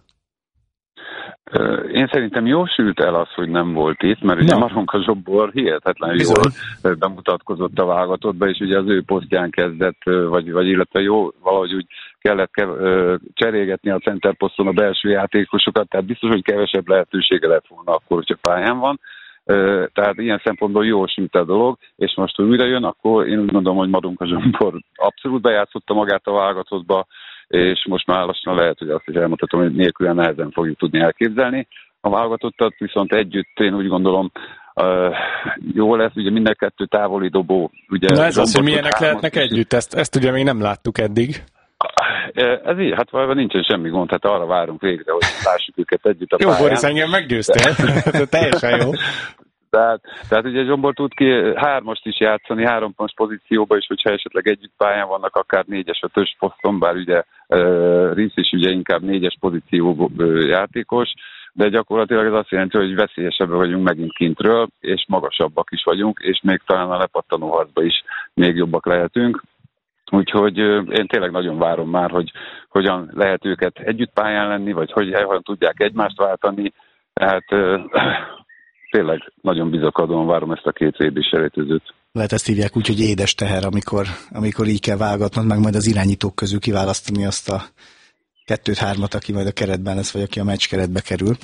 Én szerintem jól sült el az, hogy nem volt itt, mert ugye Maronka Zsombor hihetetlen jól bemutatkozott a válogatottba, és ugye az ő posztján kezdett, vagy, vagy illetve jó, valahogy úgy kellett cserélgetni a center poszton a belső játékosokat, tehát biztos, hogy kevesebb lehetősége lett volna akkor, hogyha pályán van. Tehát ilyen szempontból jól sült a dolog, és most, hogy újra jön, akkor én úgy mondom, hogy Maronka Zsombor abszolút bejátszotta magát a válogatottba, és most már lassan lehet, hogy azt is elmondhatom, hogy nélkülen nehezen fogjuk tudni elképzelni. A válogatottat viszont együtt én úgy gondolom uh, jó lesz, ugye minden kettő távoli dobó. Ugye Na ez az, hogy milyenek lehetnek együtt, ezt, ezt ugye még nem láttuk eddig. Ez így, hát valójában nincsen semmi gond, hát arra várunk végre, hogy lássuk őket együtt a jó, pályán. Jó, Boris, engem meggyőztél, teljesen jó. Tehát, tehát ugye Zsombor tud ki hármast is játszani, három pontos pozícióba, és hogyha esetleg együtt pályán vannak, akár négyes, ötös poszton, bár ugye uh, Risz is ugye inkább négyes pozíció uh, játékos, de gyakorlatilag ez azt jelenti, hogy veszélyesebben vagyunk megint kintről, és magasabbak is vagyunk, és még talán a lepattanó harcba is még jobbak lehetünk. Úgyhogy uh, én tényleg nagyon várom már, hogy hogyan lehet őket együtt pályán lenni, vagy hogy hogyan tudják egymást váltani. Tehát uh, tényleg nagyon bizakodóan várom ezt a két vé bé selejtezőt. Lehet ezt hívják úgy, hogy édes teher, amikor, amikor így kell válogatnod, meg majd az irányítók közül kiválasztani azt a kettőt-hármat, aki majd a keretben lesz, vagy aki a meccs keretbe kerül.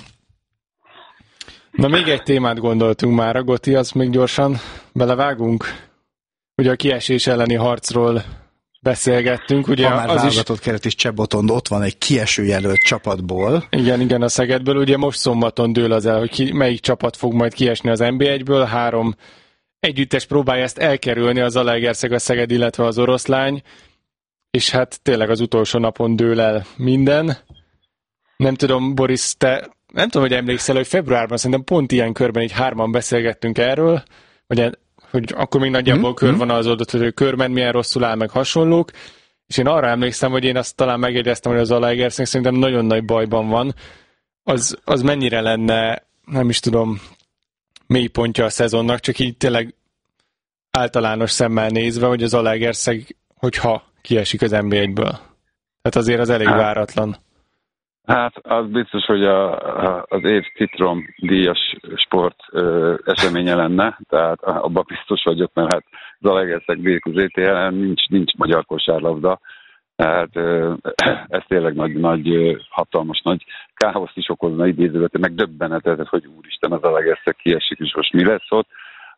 Na még egy témát gondoltunk már, Goti, azt még gyorsan belevágunk. Ugye a kiesés elleni harcról beszélgettünk. Ugye ha már az válogatott is... keret is Csebotond, ott van egy kieső jelölt csapatból. Igen, igen, a Szegedből. Ugye most szombaton dől az el, hogy ki, melyik csapat fog majd kiesni az en bé egyből. Három együttes próbálja ezt elkerülni, az Zalaegerszeg, a Szeged, illetve az Oroszlány. És hát tényleg az utolsó napon dől el minden. Nem tudom, Boris, te nem tudom, hogy emlékszel, hogy februárban szerintem pont ilyen körben így hárman beszélgettünk erről, vagy hogy akkor még nagyjából mm, körvonalazódott, hogy a körben milyen rosszul áll, meg hasonlók, és én arra emlékszem, hogy én azt talán megjegyeztem, hogy az Zalaegerszeg szerintem nagyon nagy bajban van. Az, az mennyire lenne, nem is tudom, mélypontja a szezonnak, csak így tényleg általános szemmel nézve, hogy az Zalaegerszeg, hogyha kiesik az en bé egyből. Tehát azért az elég hát, váratlan. Hát az biztos, hogy a, a, az év citrom díjas sport ö, eseménye lenne, tehát abban biztos vagyok, mert hát Zalaegerszeg bé kú zé té ellen nincs, nincs magyar kosárlabda, tehát ö, ez tényleg nagy, nagy, hatalmas nagy káoszt is okozna idézővet, meg döbbenetet, hogy úristen, az Zalaegerszeg kiesik, és most mi lesz ott.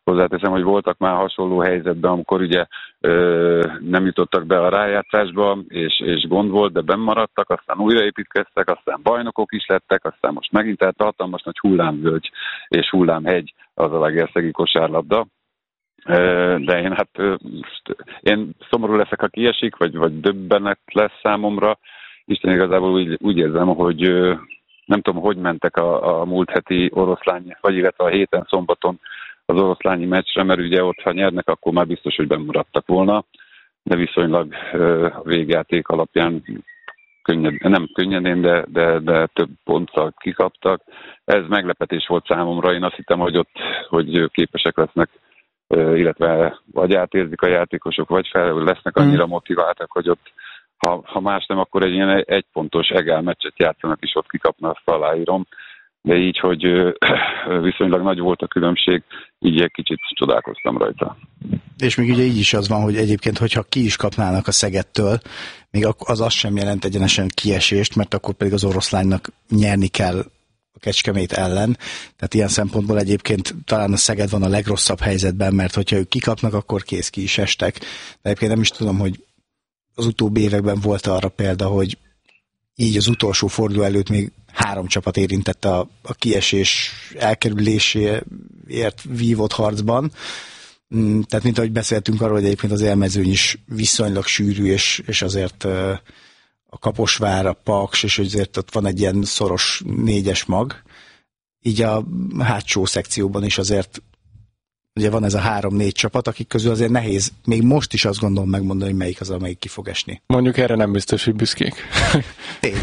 hozzáteszem, hogy voltak már hasonló helyzetben, amikor ugye ö, nem jutottak be a rájátszásba, és, és gond volt, de bennmaradtak, aztán újraépítkeztek, aztán bajnokok is lettek, aztán most megint tehát hatalmas nagy hullámvölgy és hullámhegy az a Zalaegerszegi kosárlabda. De én hát én szomorú leszek, ha kiesik, vagy, vagy döbbenet lesz számomra. Isten igazából úgy, úgy érzem, hogy nem tudom, hogy mentek a, a múlt heti oroszlány, vagy illetve a héten szombaton az oroszlányi meccsre, mert ugye ott, ha nyernek, akkor már biztos, hogy bemaradtak volna, de viszonylag a végjáték alapján könnyed, nem könnyedén, de, de, de több ponttal kikaptak. Ez meglepetés volt számomra, én azt hittem, hogy ott hogy képesek lesznek, illetve vagy átérzik a játékosok, vagy fel lesznek annyira motiváltak, hogy ott, ha, ha más nem, akkor egy ilyen egypontos egál meccset játszanak, és ott kikapna, azt aláírom. De így, hogy viszonylag nagy volt a különbség, így egy kicsit csodálkoztam rajta. És még ugye így is az van, hogy egyébként, hogyha ki is kapnának a Szegedtől, még az az sem jelent egyenesen kiesést, mert akkor pedig az Oroszlánynak nyerni kell a Kecskemét ellen. Tehát ilyen szempontból egyébként talán a Szeged van a legrosszabb helyzetben, mert hogyha ők kikapnak, akkor kész, ki is estek. De egyébként nem is tudom, hogy az utóbbi években volt arra példa, hogy így az utolsó forduló előtt még három csapat érintette a, a kiesés elkerüléséért vívott harcban. Tehát mint ahogy beszéltünk arról, hogy egyébként az élmezőny is viszonylag sűrű, és, és azért a Kaposvár, a Paks, és azért ott van egy ilyen szoros négyes mag. Így a hátsó szekcióban is azért ugye van ez a három-négy csapat, akik közül azért nehéz, még most is azt gondolom megmondani, hogy melyik az, amelyik ki fog esni. Mondjuk erre nem biztos, hogy büszkék. Tény.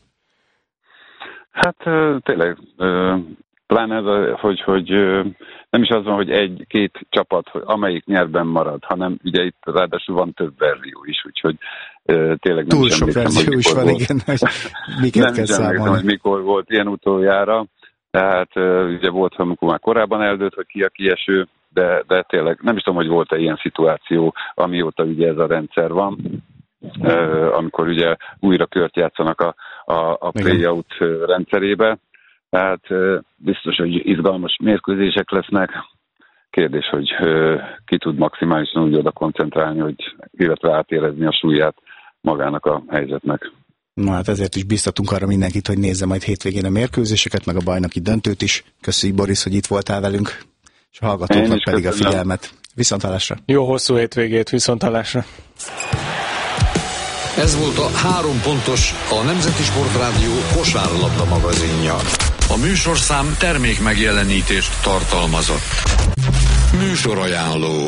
Hát tényleg, pláne ez, hogy, hogy nem is az van, hogy egy-két csapat, amelyik nyerben marad, hanem ugye itt ráadásul van több verzió is, úgyhogy tényleg nem túl sok verzió is van, igen, hogy miket nem kell számolni. hogy mikor volt ilyen utoljára, tehát ugye volt, amikor már korábban eldőlt, hogy ki a kieső, de, de tényleg nem is tudom, hogy volt-e ilyen szituáció, amióta ugye ez a rendszer van, amikor ugye újra kört játszanak a, a, a play-out rendszerébe. Tehát biztos, hogy izgalmas mérkőzések lesznek. Kérdés, hogy ki tud maximálisan úgy oda koncentrálni, hogy illetve átérezni a súlyát magának a helyzetnek. Na hát ezért is biztatunk arra mindenkit, hogy nézze majd hétvégén a mérkőzéseket, meg a bajnoki döntőt is. Köszönjük, Boris, hogy itt voltál velünk, és a hallgatóknak pedig köszönöm a figyelmet. Viszonthallásra. Jó hosszú hétvégét, viszonthallásra. Ez volt a Három pontos, a Nemzeti Sportrádió kosárlabda magazinja. A műsorszám termék megjelenítést tartalmazott. Műsorajánló.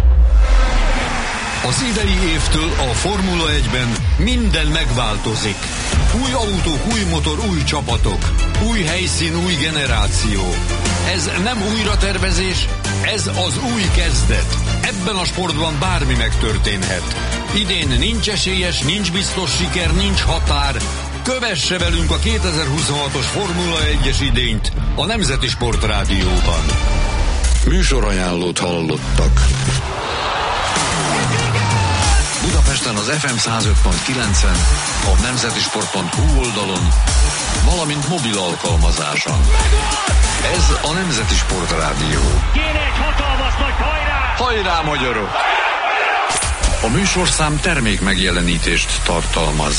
Az idei évtől a Formula egyben minden megváltozik. Új autók, új motor, új csapatok. Új helyszín, új generáció. Ez nem újratervezés, ez az új kezdet. Ebben a sportban bármi megtörténhet. Idén nincs esélyes, nincs biztos siker, nincs határ. Kövesse velünk a kétezer-huszonhatos Formula egyes idényt a Nemzeti Sportrádióban. Műsorajánlót hallottak. Budapesten az ef em száz öt pont kilencen, a nemzetisport pont hu oldalon, valamint mobil alkalmazáson. Ez a Nemzeti Sportrádió. Kéne egy hatalmas nagy hajrá! Hajrá, magyarok! A műsorszám termék megjelenítést tartalmaz.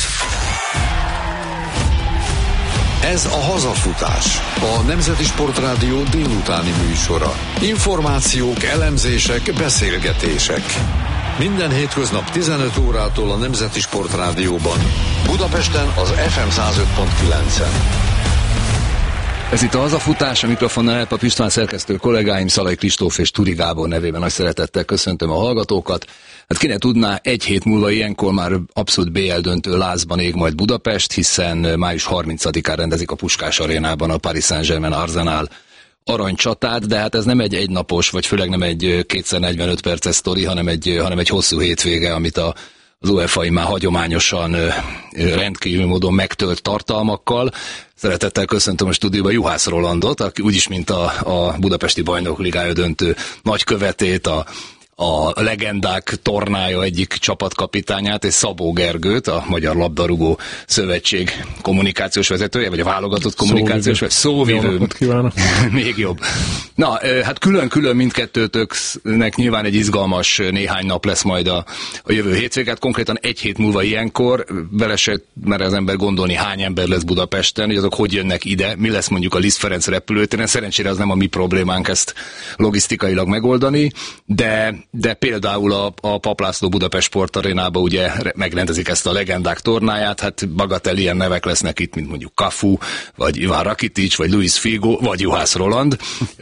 Ez a Hazafutás, a Nemzeti Sportrádió délutáni műsora. Információk, elemzések, beszélgetések. Minden hétköznap tizenöt órától a Nemzeti Sportrádióban. Budapesten az ef em száz öt pont kilencen. Ez itt a Hazafutás, a mikrofonnal Elpap István, szerkesztő kollégáim, Szalai Kristóf és Turi Gábor nevében nagy szeretettel köszöntöm a hallgatókat. Hát ki ne tudná, egy hét múlva ilyenkor már abszolút bé el döntő lázban ég majd Budapest, hiszen május harmincadikán rendezik a Puskás arénában a Paris Saint-Germain Arsenal aranycsatát, de hát ez nem egy egynapos, vagy főleg nem egy kétszer negyvenöt perces sztori, hanem egy, hanem egy hosszú hétvége, amit a, az UEFA már hagyományosan rendkívül módon megtölt tartalmakkal. Szeretettel köszöntöm a stúdióban Juhász Rolandot, aki úgyis, mint a, a budapesti bajnok ligája döntő nagykövetét, a a legendák tornája egyik csapatkapitányát, és Szabó Gergőt, a Magyar Labdarúgó Szövetség kommunikációs vezetője, vagy a válogatott kommunikációs vezetője. Szóvivő. Még jobb. Na, hát külön-külön mindkettőtöknek nyilván egy izgalmas néhány nap lesz majd a, a jövő hétvégét, konkrétan egy hét múlva ilyenkor, vele se mer az ember gondolni, hány ember lesz Budapesten, hogy azok hogy jönnek ide, mi lesz mondjuk a Liszt Ferenc repülőtéren, szerencsére az nem a mi problémánk ezt logisztikailag megoldani, de, de például a, a Paplászló Budapest Sportarénába ugye megrendezik ezt a legendák tornáját, hát bagatell ilyen nevek lesznek itt, mint mondjuk Cafu, vagy Iván Rakitic, vagy Luis Figo, vagy Juhász Roland.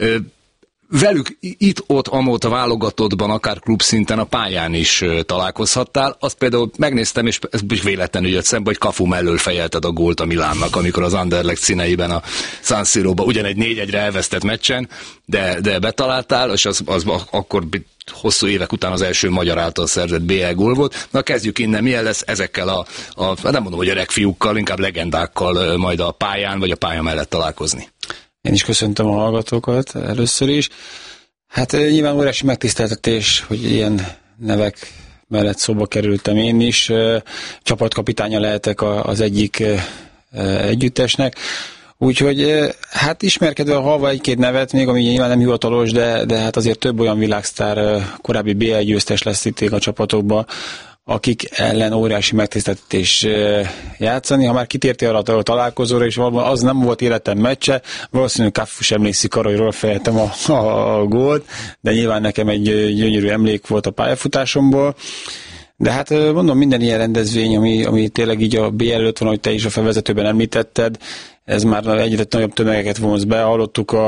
Velük itt-ott, amott a válogatottban, akár klubszinten a pályán is találkozhattál. Azt például megnéztem, és ez véletlenül jött szembe, hogy Cafu mellől fejelted a gólt a Milánnak, amikor az Anderlecht színeiben a San Siróba ugyan egy négy egyre elvesztett meccsen, de, de betaláltál, és az, az akkor hosszú évek után az első magyar által szerzett bé el gól volt. Na kezdjük innen, milyen lesz ezekkel a, a nem mondom, hogy öreg fiúkkal, inkább legendákkal majd a pályán, vagy a pálya mellett találkozni. Én is köszöntöm a hallgatókat először is. Hát nyilván óriási megtiszteltetés, hogy ilyen nevek mellett szóba kerültem én is. Csapatkapitánya lehetek az egyik együttesnek. Úgyhogy hát ismerkedve halva egy-két nevet, még ami nyilván nem hivatalos, de, de hát azért több olyan világsztár, korábbi bé el győztes lesz itt a csapatokban, akik ellen óriási megtiszteltetés játszani. Ha már kitértél alatt a találkozóra, és valóban az nem volt életem meccse, valószínűleg Cafu sem emlékszik arra, hogy róla fejeltem a, a, a gólt, de nyilván nekem egy gyönyörű emlék volt a pályafutásomból. De hát mondom, minden ilyen rendezvény, ami, ami tényleg így a bé el előtt van, ahogy te is a felvezetőben említetted, ez már egyre nagyobb tömegeket vonz be. Hallottuk a,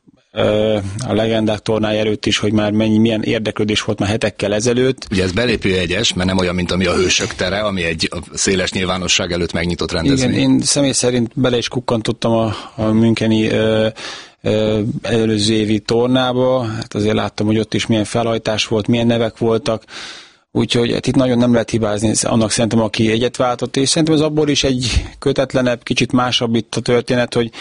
a legendák tornája előtt is, hogy már mennyi, milyen érdeklődés volt már hetekkel ezelőtt. Ugye ez belépőjegyes, mert nem olyan, mint ami a Hősök tere, ami egy széles nyilvánosság előtt megnyitott rendezvény. Igen, én személy szerint bele is kukkantottam a, a müncheni ö, ö, előző évi tornába. Hát azért láttam, hogy ott is milyen felhajtás volt, milyen nevek voltak. Úgyhogy hát itt nagyon nem lehet hibázni annak szerintem, aki egyet váltott, és szerintem az abból is egy kötetlenebb, kicsit másabb itt a történet, hogy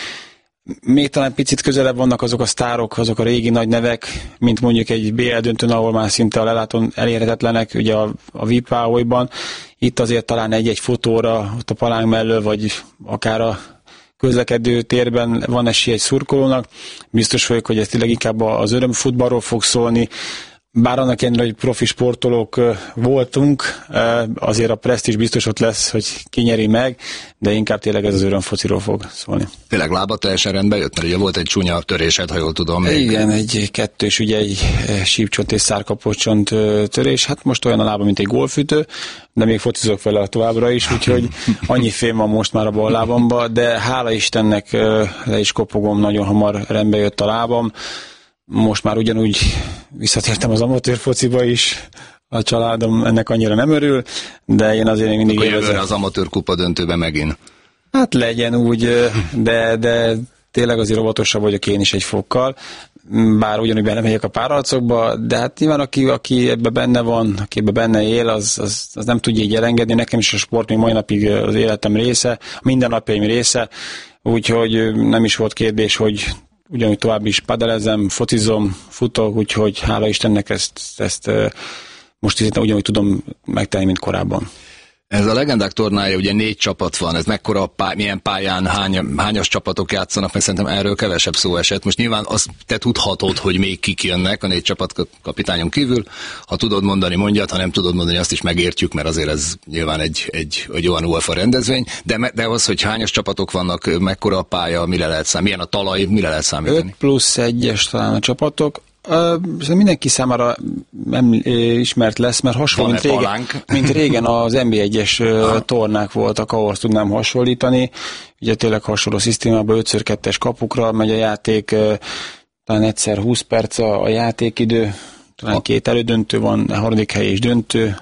még talán picit közelebb vannak azok a sztárok, azok a régi nagy nevek, mint mondjuk egy bé el döntőn, ahol már szinte a lelátón elérhetetlenek, ugye a, a vé i pé Páholyban. Itt azért talán egy-egy fotóra, ott a palánk mellől, vagy akár a közlekedő térben van esély egy szurkolónak. Biztos vagyok, hogy ez tényleg inkább az örömfutballról fog szólni. Bár annak ellenére, hogy profi sportolók voltunk, azért a presztízs biztos ott lesz, hogy ki nyeri meg, de inkább tényleg ez az örömfociról fog szólni. Tényleg lába teljesen rendbe jött, mert ugye volt egy csúnya törésed, ha jól tudom. Még. Igen, egy kettős, ugye egy sípcsont és szárkapocsont törés, hát most olyan a lába, mint egy gólfütő, de még focizok vele továbbra is, úgyhogy annyi fém van most már a bal lábamba, de hála Istennek le is kopogom, nagyon hamar rendbe jött a lábam. Most már ugyanúgy visszatértem az amatőr fociba is, a családom ennek annyira nem örül, de én azért mindig Akkor élvezem. Az amatőr kupa döntőben megint. Hát legyen úgy, de, de tényleg azért óvatosabb vagyok én is egy fokkal, bár ugyanúgy belemegyek a párharcokba, de hát nyilván aki, aki ebbe benne van, aki ebbe benne él, az, az, az nem tudja így elengedni. Nekem is a sport még mai napig az életem része, minden napjaim része, úgyhogy nem is volt kérdés, hogy ugyanúgy tovább is padelezem, focizom, futok, úgyhogy hála Istennek ezt, ezt most szerintem ugyanúgy tudom megtenni, mint korábban. Ez a legendák tornája, ugye négy csapat van, ez mekkora pály, milyen pályán, hány, hányas csapatok játszanak, mert szerintem erről kevesebb szó esett. Most nyilván azt te tudhatod, hogy még kik jönnek a négy csapatkapitányon kívül. Ha tudod mondani, mondjad, ha nem tudod mondani, azt is megértjük, mert azért ez nyilván egy, egy, egy olyan UEFA rendezvény. De, de az, hogy hányas csapatok vannak, mekkora a pálya, mire lehet számítani, milyen a talaj, mire lehet számítani? öt plusz egyes talán a csapatok. Uh, mindenki számára nem ismert lesz, mert hasonló, mint régen, mint régen az en bé egyes uh, tornák voltak, ahhoz tudnám hasonlítani. Ugye tényleg hasonló szisztémában öt kettes kapukra megy a játék, uh, talán egyszer húsz perc a, a játékidő, talán a két elődöntő van, a harmadik hely is döntő,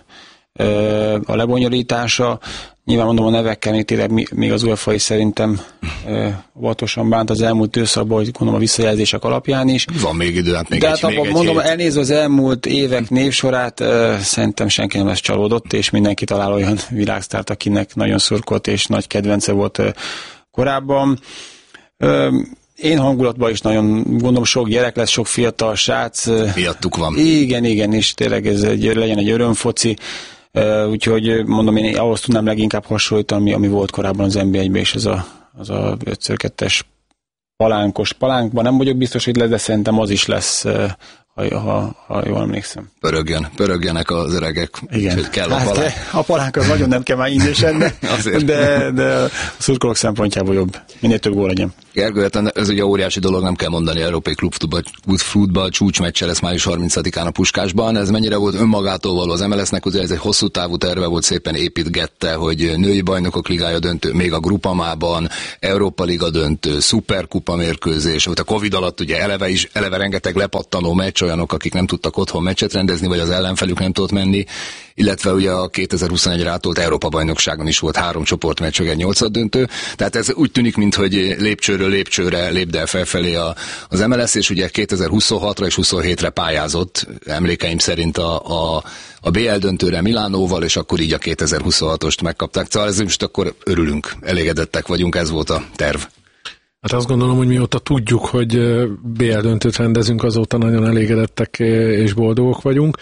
uh, a lebonyolítása. Nyilván mondom, a nevekkel még tényleg még az UEFA is szerintem óvatosan bánt az elmúlt időszakban, hogy gondolom a visszajelzések alapján is. Van még idő, hát még De egy, hát még abban egy mondom, hét. elnézve az elmúlt évek névsorát, szerintem senki nem lesz csalódott, és mindenki talál olyan világsztárt, akinek nagyon szurkolt és nagy kedvence volt korábban. én hangulatban is nagyon gondolom, sok gyerek lesz, sok fiatal srác. Miattuk van. Igen, igen, és tényleg ez egy, legyen egy örömfoci. Úgyhogy mondom, én ahhoz tudnám leginkább hasonlítani, ami, ami volt korábban az en bé egyben, és ez a, az a öt kettes palánkos palánkban. Nem vagyok biztos, hogy lesz, de szerintem az is lesz, ha, ha, ha jól emlékszem. Pörögjön, pörögjenek az öregek. Igen. Úgyhogy kell a hát palánk. A palánk az nagyon nem kell már ízésen, de, de, de a szurkolók szempontjából jobb. Minél több gól legyen. Gergő, ez ugye óriási dolog, nem kell mondani, Európai Klubfutball futball csúcsmeccse lesz május harmincadikán a Puskásban. Ez mennyire volt önmagától való az em el es-nek, ugye ez egy hosszú távú terve volt, szépen építgette, hogy női bajnokok ligája döntő, még a Grupamában, Európa Liga döntő, Szuperkupa mérkőzés, a Covid alatt ugye eleve is, eleve rengeteg lepattanó meccs, olyanok, akik nem tudtak otthon meccset rendezni, vagy az ellenfelük nem tudott menni, illetve ugye a kétezer-huszonegyre átolt Európa-bajnokságon is volt három csoportmeccs, egy nyolcad döntő. Tehát ez úgy tűnik, mintha lépcsőről lépcsőre lépd el felfelé a, az em el es, és ugye kétezer-huszonhatra és huszonhétre pályázott, emlékeim szerint a, a, a bé el döntőre Milánóval, és akkor így a kétezer-huszonhatost megkapták. Szóval ez most akkor örülünk, elégedettek vagyunk, ez volt a terv. Hát azt gondolom, hogy mióta tudjuk, hogy bé el döntőt rendezünk, azóta nagyon elégedettek és boldogok vagyunk.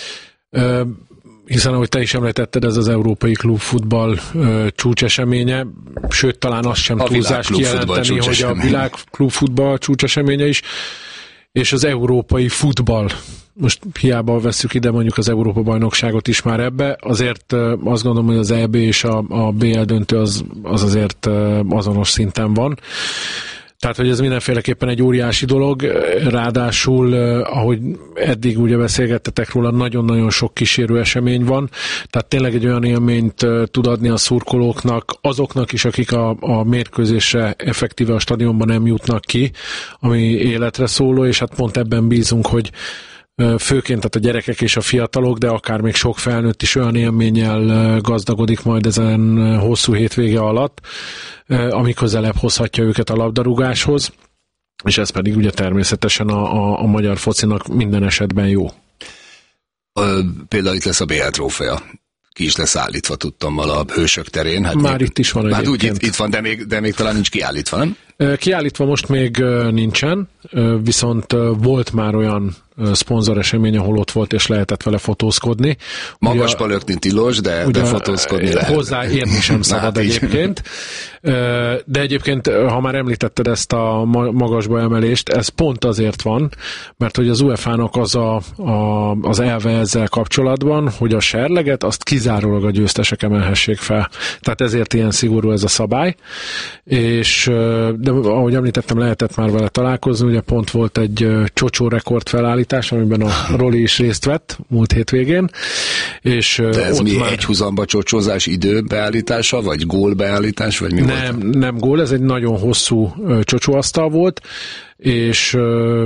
Hiszen, ahogy te is említetted, ez az Európai Klubfutball csúcseseménye, sőt, talán azt sem a túlzás kijelenteni, hogy a világ klubfutball csúcseseménye is, és az európai futball. Most hiába vesszük ide mondjuk az Európa-bajnokságot is már ebbe, azért azt gondolom, hogy az é bé és a, a bé el döntő az, az azért azonos szinten van. Tehát, hogy ez mindenféleképpen egy óriási dolog, ráadásul, ahogy eddig ugye beszélgettetek róla, nagyon-nagyon sok kísérő esemény van, tehát tényleg egy olyan élményt tud adni a szurkolóknak, azoknak is, akik a, a mérkőzésre effektíve a stadionban nem jutnak ki, ami életre szóló, és hát pont ebben bízunk, hogy főként tehát a gyerekek és a fiatalok, de akár még sok felnőtt is olyan élménnyel gazdagodik majd ezen hosszú hétvége alatt, ami közelebb hozhatja őket a labdarúgáshoz, és ez pedig ugye természetesen a, a, a magyar focinak minden esetben jó. Ö, például itt lesz a bé el trófea. Ki is lesz állítva, tudtam, a Hősök terén. Hát már még, itt is van hát úgy itt, itt van, de még, de még talán nincs kiállítva, nem? Kiállítva most még nincsen, viszont volt már olyan szponzoresemény, ahol ott volt és lehetett vele fotózkodni. Magasba lökni tilos, de, de fotózkodni lehet. Hozzáérni sem szabad egyébként. De egyébként, ha már említetted ezt a magasba emelést, ez pont azért van, mert hogy az u e fá nak az, a, a, az elve ezzel kapcsolatban, hogy a serleget azt kizárólag a győztesek emelhessék fel. Tehát ezért ilyen szigorú ez a szabály. És de ahogy említettem, lehetett már vele találkozni, ugye pont volt egy csocsó rekord felállítás, amiben a Roli is részt vett múlt hétvégén. És de ez mi már... egy húzamba csocsózás idő beállítása, vagy gól beállítás, vagy mi nem, volt? Nem gól, ez egy nagyon hosszú csocsóasztal volt, és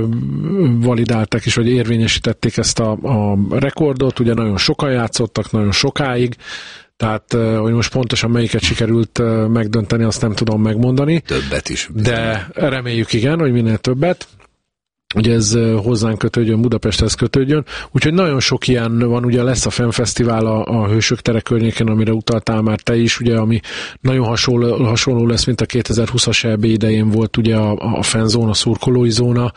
validálták is, vagy érvényesítették ezt a, a rekordot, ugye nagyon sokan játszottak, nagyon sokáig, tehát, hogy most pontosan melyiket sikerült megdönteni, azt nem tudom megmondani. Többet is. De reméljük igen, hogy minél többet. Ugye ez hozzánk kötődjön, Budapesthez kötődjön. Úgyhogy nagyon sok ilyen van, ugye lesz a Fenfesztivál a, a Hősök tere környéken, amire utaltál már te is, ugye, ami nagyon hasonló, hasonló lesz, mint a kétezer-húszas é bé idején volt ugye a, a fanzóna, a szurkolói zóna.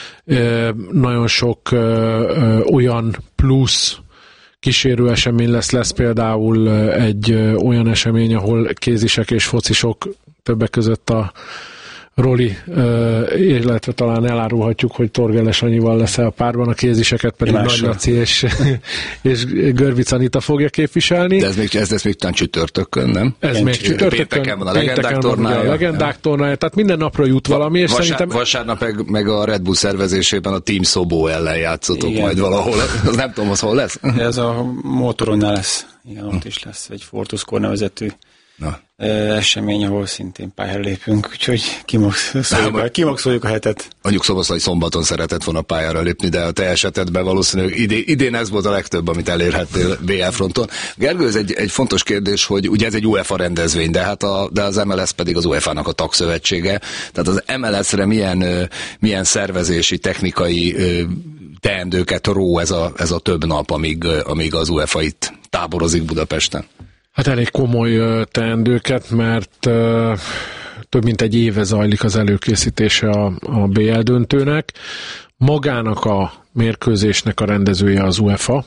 E, nagyon sok e, e, olyan plusz kísérő esemény lesz, lesz például egy olyan esemény, ahol kézisek és focisok, többek között a Roli, illetve talán elárulhatjuk, hogy Torgeles Anyival lesz a párban, a kéziseket pedig Nagy Laci és, és Görvic Anita fogja képviselni. De ez még, ez, ez még talán csütörtökön, nem? Ez Ilyen még csütörtökön. Pénteken van a legendák tornája. A legendák tornája, tehát minden napra jut valami, és Vasár, szerintem... Vasárnap meg, meg a Red Bull szervezésében a Team Szobó ellen játszotok igen. majd valahol. Az nem tudom, az hol lesz. De ez a motoronnál lesz. Igen, ott hm. is lesz egy Fortuskor nevezetű Na. esemény, ahol szintén pályára lépünk, úgyhogy kimaxoljuk, kimaxoljuk a hetet. Mondjuk Szoboszlai szombaton szeretett volna pályára lépni, de a te esetedben valószínűleg idén, idén ez volt a legtöbb, amit elérhettél bé el fronton. Gergő, ez egy, egy fontos kérdés, hogy ugye ez egy UEFA rendezvény, de hát a, de az em el es pedig az UEFA-nak a tagszövetsége. Tehát az em el es-re milyen, milyen szervezési, technikai teendőket ró ez a, ez a több nap, amíg, amíg az UEFA itt táborozik Budapesten? Hát elég komoly teendőket, mert több mint egy éve zajlik az előkészítése a, a bé el döntőnek. Magának a mérkőzésnek a rendezője az UEFA,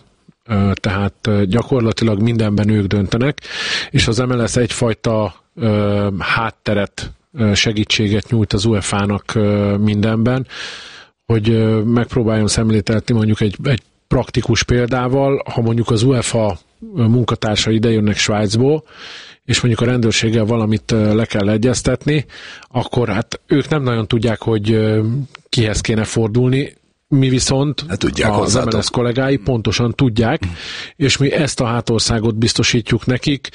tehát gyakorlatilag mindenben ők döntenek, és az em el es egyfajta hátteret, segítséget nyújt az UEFA-nak mindenben, hogy megpróbáljon szemléltetni mondjuk egy, egy praktikus példával, ha mondjuk az UEFA munkatársa idejönnek Svájcból, és mondjuk a rendőrséggel valamit le kell egyeztetni, akkor hát ők nem nagyon tudják, hogy kihez kéne fordulni, mi viszont hát az em el es kollégái pontosan tudják, mm. és mi ezt a hátországot biztosítjuk nekik,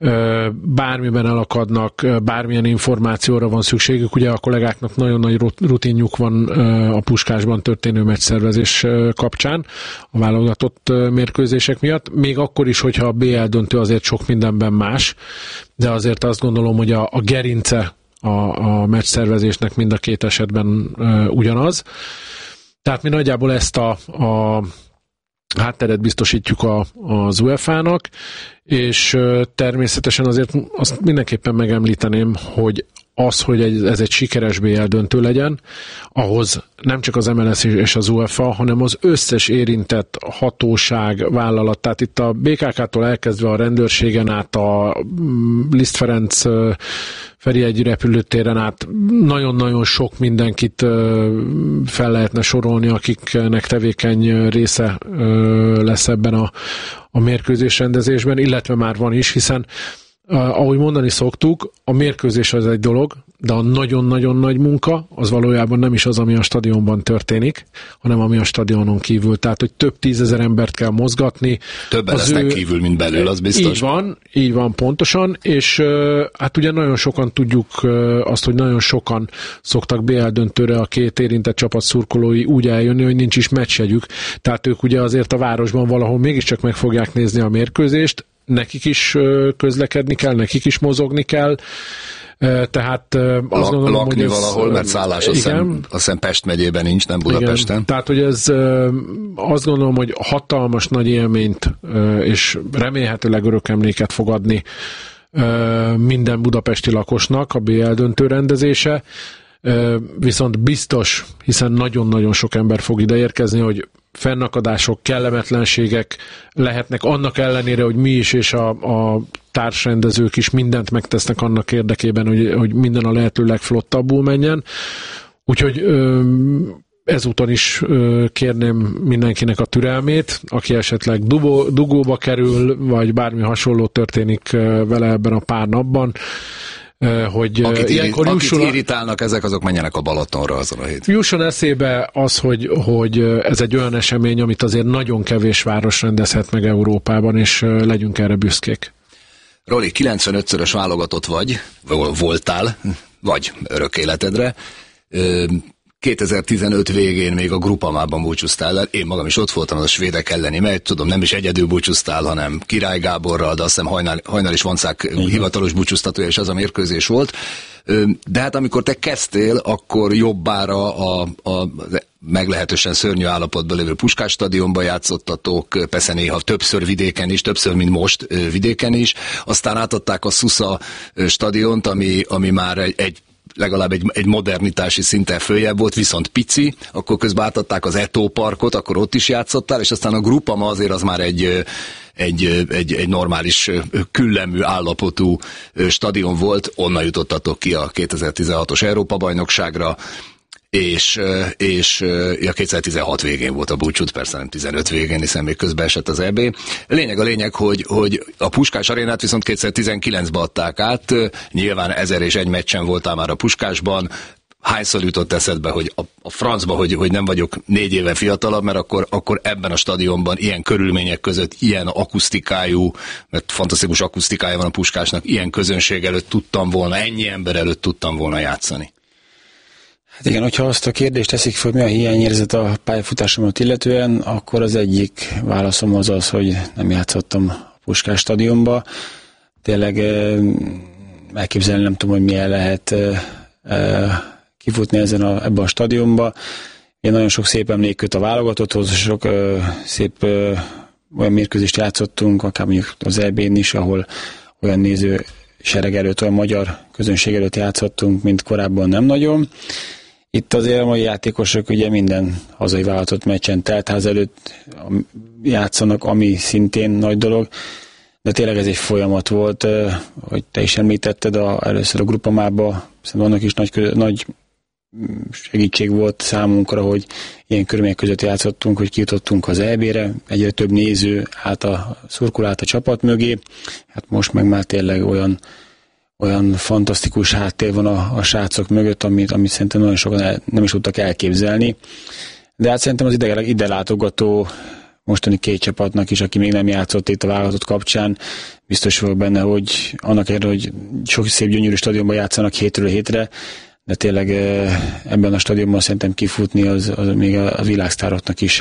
bármiben elakadnak, bármilyen információra van szükségük, ugye a kollégáknak nagyon nagy rutinjuk van a Puskásban történő meccsszervezés kapcsán, a válogatott mérkőzések miatt, még akkor is, hogyha a bé el döntő azért sok mindenben más, de azért azt gondolom, hogy a, a gerince a, a meccsszervezésnek mind a két esetben ugyanaz. Tehát mi nagyjából ezt a, a hátteret biztosítjuk a, az UEFA-nak, és természetesen azért azt mindenképpen megemlíteném, hogy az, hogy ez egy sikeres bé el döntő legyen, ahhoz nem csak az em el es és az UEFA, hanem az összes érintett hatóság, vállalat, tehát itt a bé ká ká-tól elkezdve a rendőrségen át, a Liszt Ferenc Ferihegyi repülőtéren át nagyon-nagyon sok mindenkit fel lehetne sorolni, akiknek tevékeny része lesz ebben a, a mérkőzés rendezésben, illetve már van is, hiszen ahogy mondani szoktuk, a mérkőzés az egy dolog, de a nagyon-nagyon nagy munka az valójában nem is az, ami a stadionban történik, hanem ami a stadionon kívül. Tehát, hogy több tízezer embert kell mozgatni. Többen lesznek ő... kívül, mint belül, az biztos. Így van, így van pontosan, és hát ugye nagyon sokan tudjuk azt, hogy nagyon sokan szoktak bé el döntőre a két érintett csapat szurkolói úgy eljönni, hogy nincs is meccsjegyük. Tehát ők ugye azért a városban valahol mégiscsak meg fogják nézni a mérkőzést, nekik is közlekedni kell, nekik is mozogni kell, tehát azt Lak, gondolom, lakni hogy ez, valahol, mert szállás azt hiszem, azt hiszem Pest megyében nincs, nem Budapesten. Igen. Tehát, hogy ez azt gondolom, hogy hatalmas nagy élményt és remélhetőleg örök emléket fog adni minden budapesti lakosnak a bé el döntő rendezése, viszont biztos, hiszen nagyon-nagyon sok ember fog ide érkezni, hogy fennakadások, kellemetlenségek lehetnek annak ellenére, hogy mi is és a, a társrendezők is mindent megtesznek annak érdekében, hogy, hogy minden a lehető legflottabbul menjen. Úgyhogy ezúton is kérném mindenkinek a türelmét, aki esetleg dugó, dugóba kerül, vagy bármi hasonló történik vele ebben a pár napban, hogy akit, ilyenkor akit jusson, irritálnak ezek, azok menjenek a Balatonra azon a héten. Jusson eszébe az, hogy, hogy ez egy olyan esemény, amit azért nagyon kevés város rendezhet meg Európában, és legyünk erre büszkék. Roli, kilencvenötszörös válogatott vagy, voltál, vagy örök életedre. kétezer-tizenöt végén még a Grupamában búcsúztál el, én magam is ott voltam az a svédek elleni meccs, tudom, nem is egyedül búcsúztál, hanem Király Gáborral, de azt hiszem Hajnal, Hajnal és Vancák uh-huh. hivatalos búcsúztatója, és az a mérkőzés volt. De hát amikor te kezdtél, akkor jobbára a, a meglehetősen szörnyű állapotban lévő Puskás stadionban játszottatok, persze néha többször vidéken is, többször, mint most vidéken is, aztán átadták a Szusza stadiont, ami, ami már egy, egy legalább egy, egy modernitási szinten följebb volt, viszont pici, akkor közben átadták az Eto Parkot, akkor ott is játszottál, és aztán a Grupama azért az már egy, egy, egy, egy normális küllemű állapotú stadion volt, onnan jutottatok ki a kétezer-tizenhatos Európa-bajnokságra, és, és ja, kétezer-tizenhat végén volt a búcsút, persze nem tizenöt végén, hiszen még közben esett az é bé. Lényeg a lényeg, hogy, hogy a Puskás arénát viszont kétezer-tizenkilencben adták át, nyilván ezer és egy meccsen voltál már a Puskásban. Hányszor jutott eszedbe, hogy a, a francba, hogy, hogy nem vagyok négy éve fiatalabb, mert akkor, akkor ebben a stadionban ilyen körülmények között, ilyen akusztikájú, mert fantasztikus akusztikája van a Puskásnak, ilyen közönség előtt tudtam volna, ennyi ember előtt tudtam volna játszani. Hát igen, hogyha azt a kérdést teszik fel, hogy mi a hiányérzet a pályafutásomat illetően, akkor az egyik válaszom az az, hogy nem játszottam a Puskás stadionba. Tényleg elképzelni nem tudom, hogy milyen lehet kifutni ezen a, ebbe a stadionba. Én nagyon sok szép emlék köt a válogatotthoz, sok szép olyan mérkőzést játszottunk, akár mondjuk az é bén is, ahol olyan néző sereg előtt, olyan magyar közönség előtt játszottunk, mint korábban nem nagyon. Itt azért a mai játékosok ugye minden hazai válogatott meccsen teltház előtt játszanak, ami szintén nagy dolog, de tényleg ez egy folyamat volt, hogy te is említetted a, először a grupamába, szerintem annak is nagy, nagy segítség volt számunkra, hogy ilyen körülmények között játszottunk, hogy kijutottunk az é bé-re, egyre több néző állt a szurkoló állt a csapat mögé, hát most meg már tényleg olyan olyan fantasztikus háttér van a, a srácok mögött, amit, amit szerintem nagyon sokan el, nem is tudtak elképzelni. De hát szerintem az ide, ide látogató mostani két csapatnak is, aki még nem játszott itt a válogatott kapcsán, biztos vagyok benne, hogy annak ellenére, hogy sok szép gyönyörű stadionban játszanak hétről hétre, de tényleg ebben a stadionban szerintem kifutni az, az még a világsztároknak is